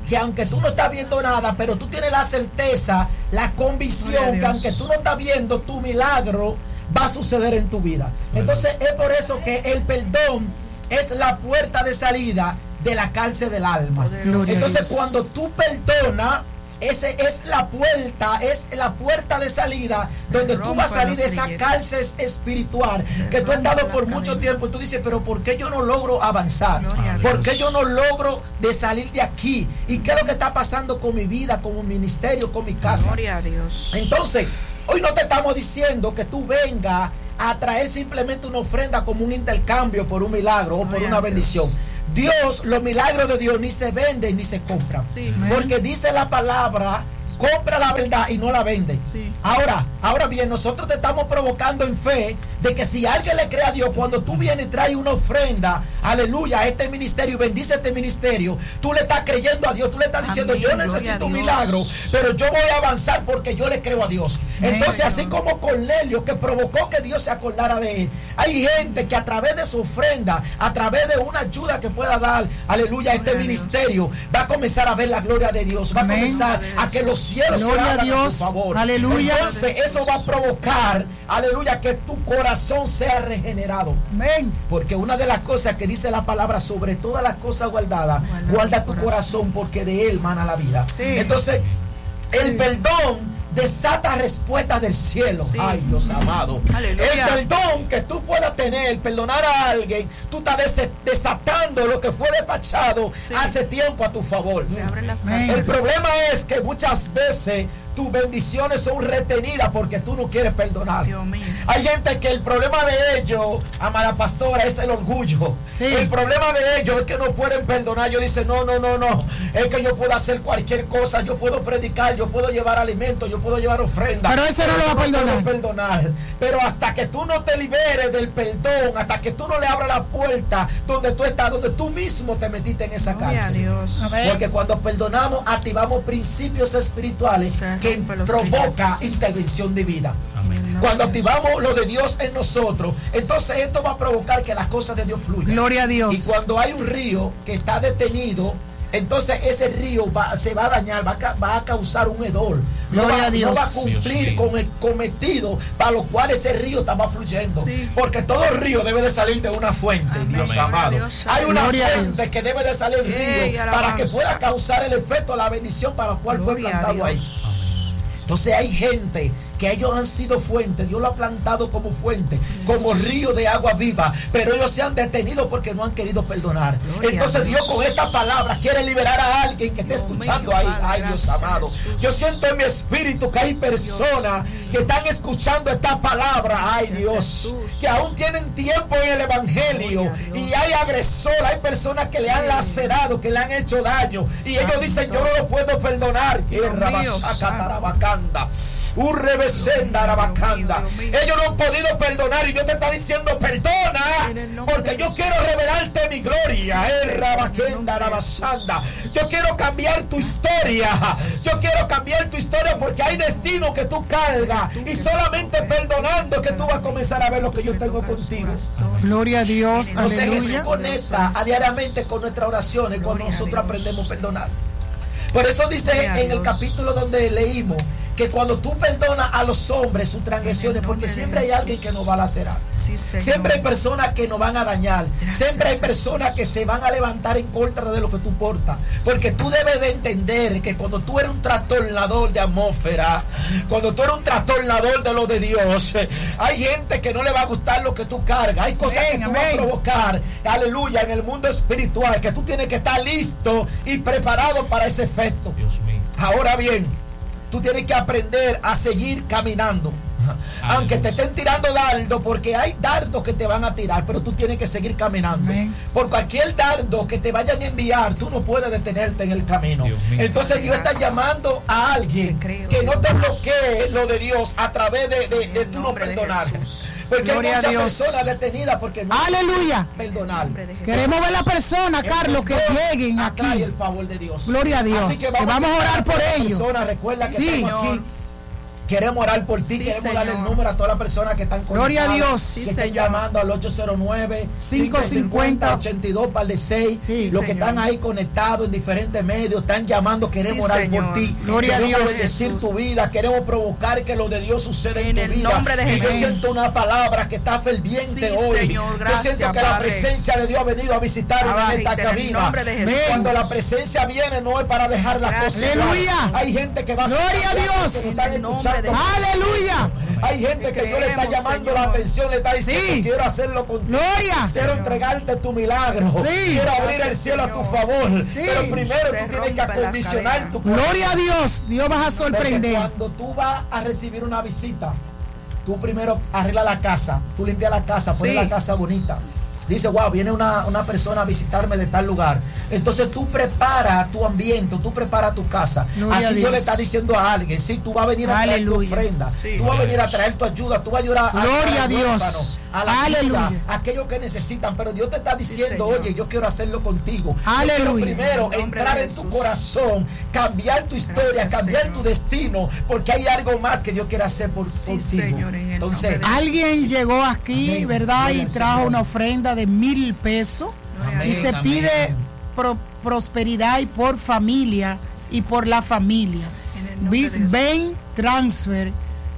que aunque tú no estás viendo nada, pero tú tienes la certeza, la convicción que aunque tú no estás viendo, tu milagro va a suceder en tu vida. Entonces es por eso que el perdón es la puerta de salida de la cárcel del alma. Entonces cuando tú perdonas, ese es la puerta de salida donde tú vas a salir de esa cárcel espiritual que tú has estado por mucho tiempo y tú dices, pero ¿por qué yo no logro avanzar? ¿Por qué yo no logro de salir de aquí? ¿Y qué es lo que está pasando con mi vida, con mi ministerio, con mi casa? Gloria a Dios. Entonces, hoy no te estamos diciendo que tú vengas a traer simplemente una ofrenda como un intercambio por un milagro o por una bendición. Dios, los milagros de Dios ni se venden ni se compran. Sí, porque dice la palabra, compra la verdad y no la vende. Sí. Ahora bien, nosotros te estamos provocando en fe de que si alguien le cree a Dios, cuando tú vienes y traes una ofrenda, aleluya, a este ministerio y bendice este ministerio, tú le estás creyendo a Dios, tú le estás diciendo, yo necesito un milagro, pero yo voy a avanzar porque yo le creo a Dios. Sí, entonces, así como Cornelio, que provocó que Dios se acordara de él, hay gente que a través de su ofrenda, a través de una ayuda que pueda dar, aleluya, a este ministerio, va a comenzar a ver la gloria de Dios, va a comenzar a que los cielos se abran a su favor. Aleluya. Entonces eso va a provocar, aleluya, que tu corazón sea regenerado. Amén. Porque una de las cosas que dice la palabra, sobre todas las cosas guardadas, guarda tu corazón porque de él mana la vida. Sí. Entonces el perdón desata respuestas del cielo. Sí. Ay, Dios amado. Aleluya. El perdón que tú puedas tener, perdonar a alguien, tú estás desatando lo que fue despachado hace tiempo a tu favor. El problema es que muchas veces tus bendiciones son retenidas porque tú no quieres perdonar. Dios mío. Hay gente que el problema de ellos, amada pastora, es el orgullo. Sí. El problema de ellos es que no pueden perdonar. Ellos dicen, no. Es que yo puedo hacer cualquier cosa. Yo puedo predicar, yo puedo llevar alimentos, yo puedo llevar ofrenda. Pero ese no lo va a perdonar. Pero hasta que tú no te liberes del perdón, hasta que tú no le abras la puerta donde tú estás, donde tú mismo te metiste en esa cárcel. Dios. Porque cuando perdonamos, activamos principios espirituales que provoca intervención divina. Amén. Cuando activamos lo de Dios en nosotros, entonces esto va a provocar que las cosas de Dios fluyan. Gloria a Dios. Y cuando hay un río que está detenido, entonces ese río se va a dañar, va a causar un hedor. Gloria a Dios. No va a cumplir con el cometido para lo cual ese río estaba fluyendo. Sí. Porque todo río debe de salir de una fuente. Amén. Dios amado. Dios, hay una fuente que debe de salir del río para que pueda causar el efecto, la bendición para la cual fue plantado ahí. Entonces hay gente que ellos han sido fuentes, Dios lo ha plantado como fuente, como río de agua viva, pero ellos se han detenido porque no han querido perdonar. Entonces Dios con esta palabra quiere liberar a alguien que esté escuchando ahí. Ay, Dios amado, yo siento en mi espíritu que hay personas que están escuchando esta palabra, ay Dios, que aún tienen tiempo en el evangelio y hay agresores, hay personas que le han lacerado, que le han hecho daño y ellos dicen, yo no lo puedo perdonar. Ellos no han podido perdonar y Dios te está diciendo, perdona, porque yo quiero revelarte mi gloria. Yo quiero cambiar tu historia. Yo quiero cambiar tu historia porque hay destino que tú cargas y solamente perdonando que tú vas a comenzar a ver lo que yo tengo contigo. Gloria a Dios. Entonces Aleluya. Jesús conecta a diariamente con nuestras oraciones cuando nosotros aprendemos a perdonar. Por eso dice en el capítulo donde leímos que cuando tú perdonas a los hombres sus transgresiones, porque siempre hay alguien que nos va a lacerar, siempre hay personas que nos van a dañar, siempre hay personas que se van a levantar en contra de lo que tú portas, porque tú debes de entender que cuando tú eres un trastornador de atmósfera, cuando tú eres un trastornador de lo de Dios, hay gente que no le va a gustar lo que tú cargas, hay cosas que tú vas a provocar, aleluya, en el mundo espiritual, que tú tienes que estar listo y preparado para ese efecto. Dios mío. Ahora bien, tú tienes que aprender a seguir caminando. Aunque te estén tirando dardos, porque hay dardos que te van a tirar, pero tú tienes que seguir caminando. Amén. Por cualquier dardo que te vayan a enviar, tú no puedes detenerte en el camino. Entonces Dios está llamando a alguien que no te bloquee lo de Dios a través de tú no perdonar. Porque Gloria hay muchas personas detenidas porque no ¡aleluya! Perdonar. Queremos ver la persona, Carlos, que lleguen aquí. El favor de Dios. Gloria a Dios. Así que vamos a orar por ellos. Recuerda que estamos aquí Queremos orar por ti, queremos darle el número a todas las personas que están conectadas. Gloria a Dios. Que estén llamando al 809-550-82-6. Sí, los que están ahí conectados en diferentes medios, están llamando, queremos orar por ti. Gloria a Dios. Queremos bendecir tu vida, queremos provocar que lo de Dios suceda en tu vida. En el nombre de Jesús. Yo siento una palabra que está ferviente hoy. Señor, gracias, yo siento que Padre. la presencia de Dios ha venido a visitarnos en esta cabina. Cuando la presencia viene, no es para dejar la cosa. Aleluya. Hay gente que va a Gloria a Dios. que nos están escuchando. Aleluya. Hay gente que Dios le está llamando la atención, le está diciendo, quiero hacerlo contigo. Gloria. Quiero entregarte tu milagro. Quiero abrir el cielo a tu favor. Pero primero tú tienes que acondicionar tu corazón. Gloria a Dios. Dios vas a sorprender. Porque cuando tú vas a recibir una visita, tú primero arreglas la casa, tú limpias la casa, pones la casa bonita. Dice, wow, viene una persona a visitarme de tal lugar. Entonces tú preparas tu ambiente, tú preparas tu casa. Gloria Así Dios le está diciendo a alguien, sí, tú vas a venir a traer tu ofrenda, tú vas a venir a traer tu ayuda, tú vas a ayudar a Gloria a Dios. a la ayuda, a aquellos que necesitan. Pero Dios te está diciendo, oye, yo quiero hacerlo contigo. Aleluya. Yo quiero primero entrar en tu corazón, cambiar tu historia, cambiar tu destino, porque hay algo más que Dios quiere hacer por contigo. Señor, entonces, alguien llegó aquí, ¿verdad? Y trajo una ofrenda de 1,000 pesos. Y se pide prosperidad y por familia y por la familia. Bain Transfer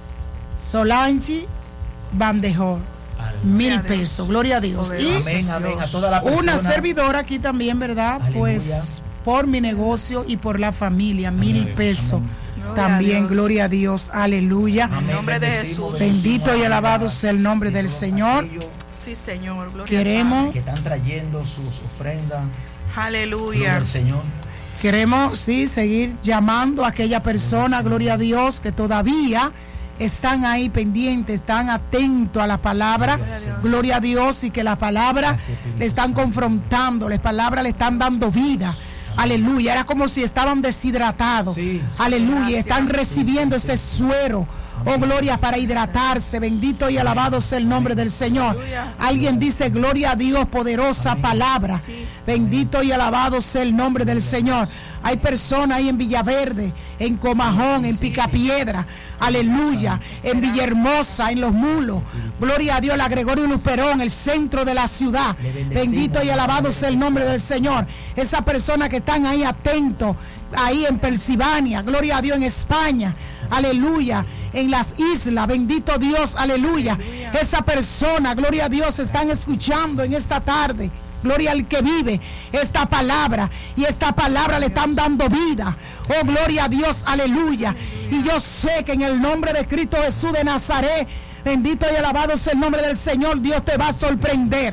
Solange Bandejor. 1,000 pesos. Gloria a Dios. Y amén, a toda la persona. una servidora aquí también, ¿verdad? Aleluya. Pues por mi negocio y por la familia, 1,000 pesos. También, gloria a Dios, aleluya. En el nombre de Jesús. Bendito y alabado sea el nombre del Señor. Sí, Señor, gloria Queremos que están trayendo sus ofrendas. Aleluya. Al Señor. Queremos, sí, seguir llamando a aquella persona, gloria a Dios, que todavía están ahí pendientes, están atentos a la palabra, gloria a Dios, y que la palabra le están confrontando, la palabra le están dando vida. Aleluya, era como si estaban deshidratados. Aleluya, están recibiendo ese suero. Oh, gloria, para hidratarse. Bendito y alabado sea el nombre del Señor. Alguien dice, gloria a Dios, poderosa palabra. Bendito y alabado sea el nombre del Señor. Hay personas ahí en Villaverde, en Comajón, en Picapiedra. Aleluya, en Villahermosa, en Los Mulos. Gloria a Dios, la Gregorio Luperón, el centro de la ciudad. Bendito y alabado sea el nombre del Señor. Esas personas que están ahí atentos, ahí en Pensilvania, gloria a Dios, en España, aleluya, en las islas, bendito Dios, aleluya. Esa persona, gloria a Dios, están escuchando en esta tarde. Gloria al que vive esta palabra, y esta palabra le están dando vida. Oh, gloria a Dios, aleluya. Y yo sé que en el nombre de Cristo Jesús de Nazaret, bendito y alabado sea el nombre del Señor, Dios te va a sorprender.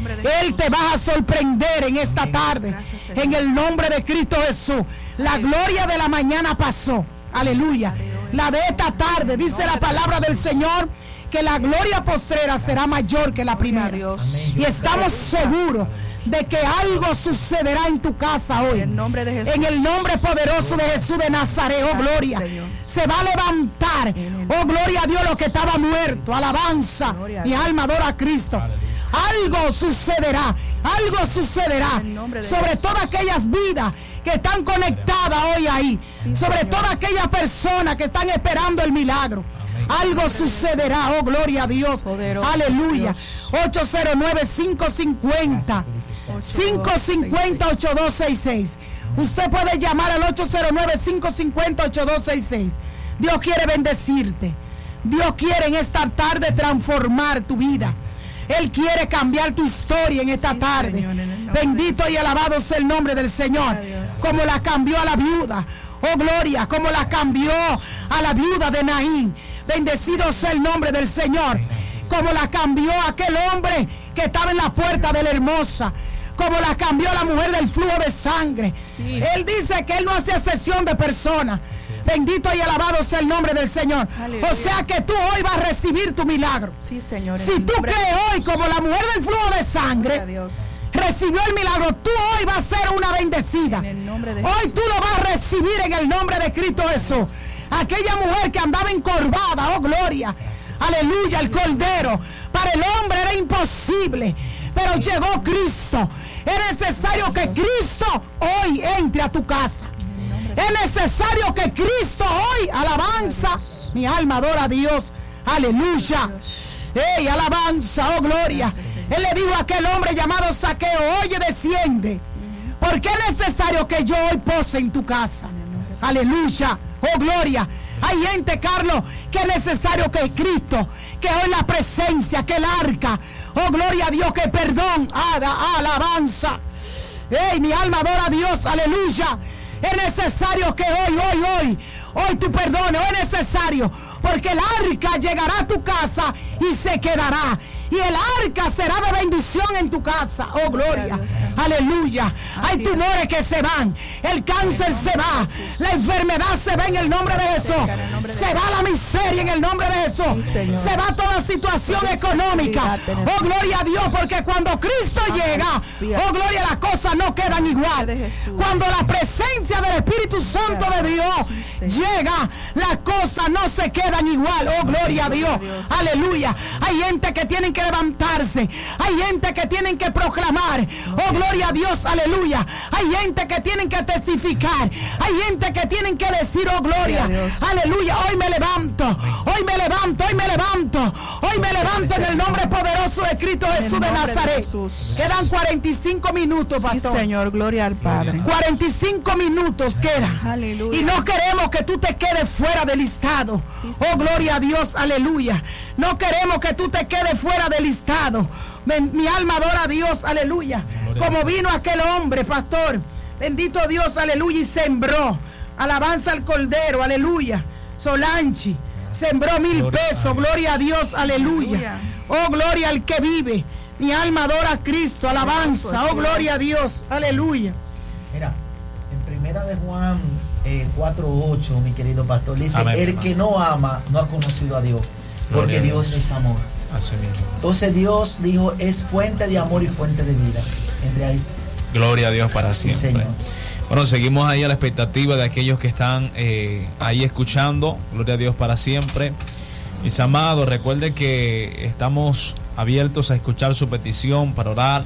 Él te va a sorprender en esta tarde. En el nombre de Cristo Jesús. La gloria de la mañana pasó. Aleluya. La de esta tarde, dice la palabra del Señor, que la gloria postrera será mayor que la primera. Y estamos seguros de que algo sucederá en tu casa hoy. En el nombre poderoso de Jesús de Nazaret, oh gloria. Se va a levantar, oh gloria a Dios, lo que estaba muerto. Alabanza, mi alma adora a Cristo. Algo sucederá sobre todas aquellas vidas que están conectadas hoy ahí, sobre todas aquellas personas que están esperando el milagro. Algo sucederá, oh gloria a Dios, aleluya. 809-550-8266. Usted puede llamar al 809-550-8266. Dios quiere bendecirte. Dios quiere en esta tarde transformar tu vida. Él quiere cambiar tu historia en esta tarde. Bendito y alabado sea el nombre del Señor. Como la cambió a la viuda. Oh gloria, como la cambió a la viuda de Naín. Bendecido sea el nombre del Señor. Como la cambió a aquel hombre que estaba en la puerta de la hermosa. Como la cambió la mujer del flujo de sangre. Él dice que él no hace excepción de personas. Bendito y alabado sea el nombre del Señor. O sea que tú hoy vas a recibir tu milagro. Sí, Señor. Si tú crees hoy como la mujer del flujo de sangre recibió el milagro, tú hoy vas a ser una bendecida. Hoy tú lo vas a recibir en el nombre de Cristo Jesús. Aquella mujer que andaba encorvada, oh gloria, aleluya, el cordero. Para el hombre era imposible, pero llegó Cristo. Es necesario que Cristo hoy entre a tu casa. Es necesario que Cristo hoy, alabanza, mi alma adora a Dios, aleluya. ¡Ey, alabanza, oh gloria! Él le dijo a aquel hombre llamado Zaqueo, oye, desciende, porque es necesario que yo hoy pose en tu casa. Aleluya, oh gloria. Hay gente, Carlos, que es necesario que Cristo, que hoy la presencia, que el arca, oh gloria a Dios, que perdón, alabanza. ¡Ey, mi alma adora a Dios, aleluya! Es necesario que hoy tú perdones, es necesario, porque el arca llegará a tu casa y se quedará. Y el arca será de bendición en tu casa. Oh, gloria. Aleluya. Hay tumores que se van. El cáncer se va. La enfermedad se va en el nombre de Jesús. Se va la miseria en el nombre de Jesús. Se va toda situación económica. Oh, gloria a Dios. Porque cuando Cristo llega, oh, gloria, las cosas no quedan igual. Cuando la presencia del Espíritu Santo de Dios llega, las cosas no se quedan igual. Oh, gloria a Dios. Aleluya. Hay gente que tienen que levantarse, hay gente que tienen que proclamar, oh gloria a Dios, aleluya. Hay gente que tienen que testificar, hay gente que tienen que decir, oh gloria, aleluya. Hoy me levanto, hoy me levanto, hoy me levanto, hoy me levanto en el nombre poderoso de Cristo Jesús de Nazaret. Quedan 45 minutos, pastor. Sí, Señor, gloria al Padre. 45 minutos quedan. Aleluya. Y no queremos que tú te quedes fuera del listado. Oh gloria a Dios, aleluya. No queremos que tú te quedes fuera del listado. Mi alma adora a Dios, aleluya. Como vino aquel hombre, pastor, bendito Dios, aleluya, y sembró. Alabanza al Cordero, aleluya. Solanchi sembró 1000 pesos, gloria a Dios, aleluya. Oh, gloria al que vive. Mi alma adora a Cristo, alabanza, oh, gloria a Dios, aleluya. Mira, en primera de Juan 4:8, mi querido pastor, dice: amén, el que no ama no ha conocido a Dios, porque Dios es amor. Así mismo. Entonces Dios dijo, es fuente de amor y fuente de vida. Entre ahí. Gloria a Dios para siempre. Sí, bueno, seguimos ahí a la expectativa de aquellos que están ahí escuchando. Gloria a Dios para siempre. Mis amados, recuerden que estamos abiertos a escuchar su petición para orar.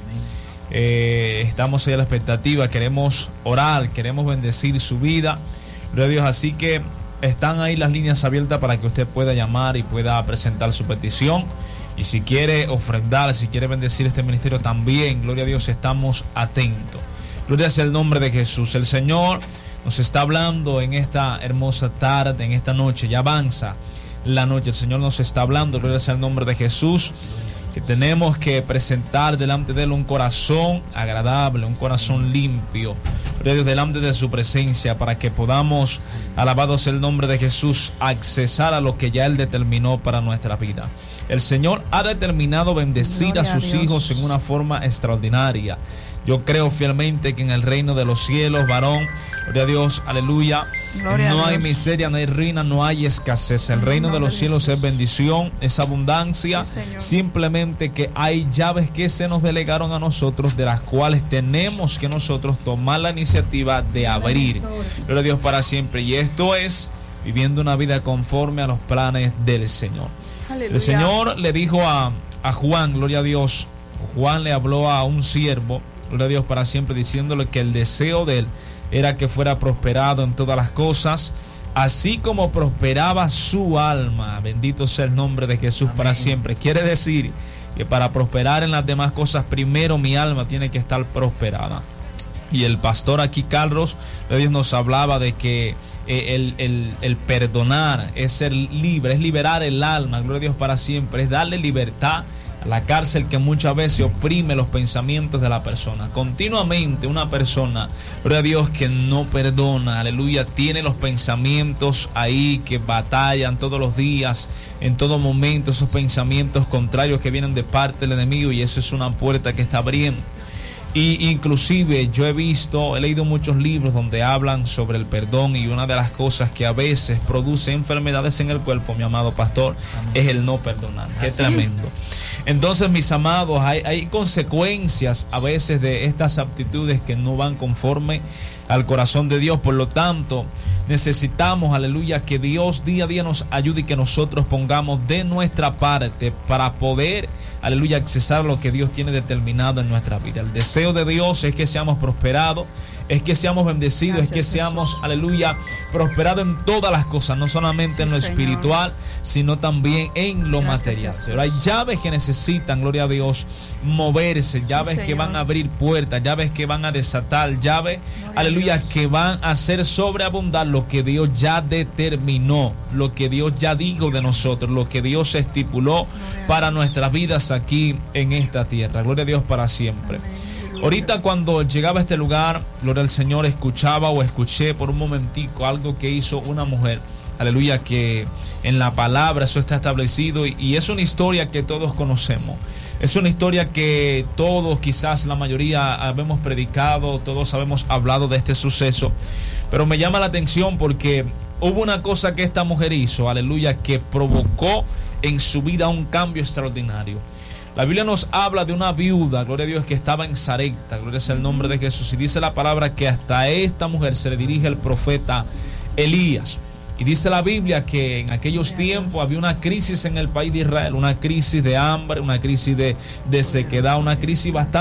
Estamos ahí a la expectativa, queremos orar, queremos bendecir su vida. Gloria a Dios, así que están ahí las líneas abiertas para que usted pueda llamar y pueda presentar su petición. Y si quiere ofrendar, si quiere bendecir este ministerio también, gloria a Dios, estamos atentos. Gloria sea el nombre de Jesús. El Señor nos está hablando en esta hermosa tarde, en esta noche. Ya avanza la noche. El Señor nos está hablando, gloria sea el nombre de Jesús, que tenemos que presentar delante de Él un corazón agradable, un corazón limpio, gloria a Dios, delante de su presencia, para que podamos, alabado sea el nombre de Jesús, accesar a lo que ya Él determinó para nuestra vida. El Señor ha determinado bendecir gloria a sus hijos en una forma extraordinaria. Yo creo fielmente que en el reino de los cielos, varón, gloria a Dios, aleluya, gloria no a hay Dios. miseria, no hay ruina, no hay escasez. El reino de los cielos es bendición, es abundancia. Sí, Señor. Simplemente que hay llaves que se nos delegaron a nosotros, de las cuales tenemos que nosotros tomar la iniciativa de abrir. Gloria a Dios para siempre. Y esto es viviendo una vida conforme a los planes del Señor. Aleluya. El Señor le dijo a Juan, gloria a Dios, Juan le habló a un siervo, gloria a Dios para siempre, diciéndole que el deseo de él era que fuera prosperado en todas las cosas, así como prosperaba su alma. Bendito sea el nombre de Jesús. Amén. Para siempre. Quiere decir que para prosperar en las demás cosas, primero mi alma tiene que estar prosperada. Y el pastor aquí, Carlos, Dios nos hablaba de que el perdonar es ser libre, es liberar el alma, gloria a Dios para siempre, es darle libertad a la cárcel que muchas veces oprime los pensamientos de la persona. Continuamente una persona, gloria a Dios, que no perdona, aleluya, tiene los pensamientos ahí que batallan todos los días, en todo momento, esos pensamientos contrarios que vienen de parte del enemigo, y eso es una puerta que está abriendo. Y inclusive yo he leído muchos libros donde hablan sobre el perdón, y una de las cosas que a veces produce enfermedades en el cuerpo, mi amado pastor, es el no perdonar. Qué tremendo. Entonces, mis amados, hay consecuencias a veces de estas aptitudes que no van conforme al corazón de Dios. Por lo tanto, necesitamos, aleluya, que Dios día a día nos ayude y que nosotros pongamos de nuestra parte para poder, aleluya, accesar a lo que Dios tiene determinado en nuestra vida. El deseo de Dios es que seamos prosperados, es que seamos bendecidos, es que seamos, aleluya, prosperados en todas las cosas, no solamente en lo espiritual, sino también en lo material. Pero hay llaves que necesitan, gloria a Dios, moverse, llaves que van a abrir puertas, llaves que van a desatar, llaves, aleluya, que van a hacer sobreabundar lo que Dios ya determinó, lo que Dios ya dijo de nosotros, lo que Dios estipuló para nuestras vidas aquí en esta tierra. Gloria a Dios para siempre. Ahorita cuando llegaba a este lugar, gloria al Señor, escuché por un momentico algo que hizo una mujer, aleluya, que en la palabra eso está establecido y es una historia que todos conocemos. Es una historia que todos, quizás la mayoría, habemos predicado, todos habemos hablado de este suceso, pero me llama la atención porque hubo una cosa que esta mujer hizo, aleluya, que provocó en su vida un cambio extraordinario. La Biblia nos habla de una viuda, gloria a Dios, que estaba en Sarepta, gloria sea el nombre de Jesús, y dice la palabra que hasta esta mujer se le dirige el profeta Elías. Y dice la Biblia que en aquellos tiempos había una crisis en el país de Israel, una crisis de hambre, una crisis de sequedad, una crisis bastante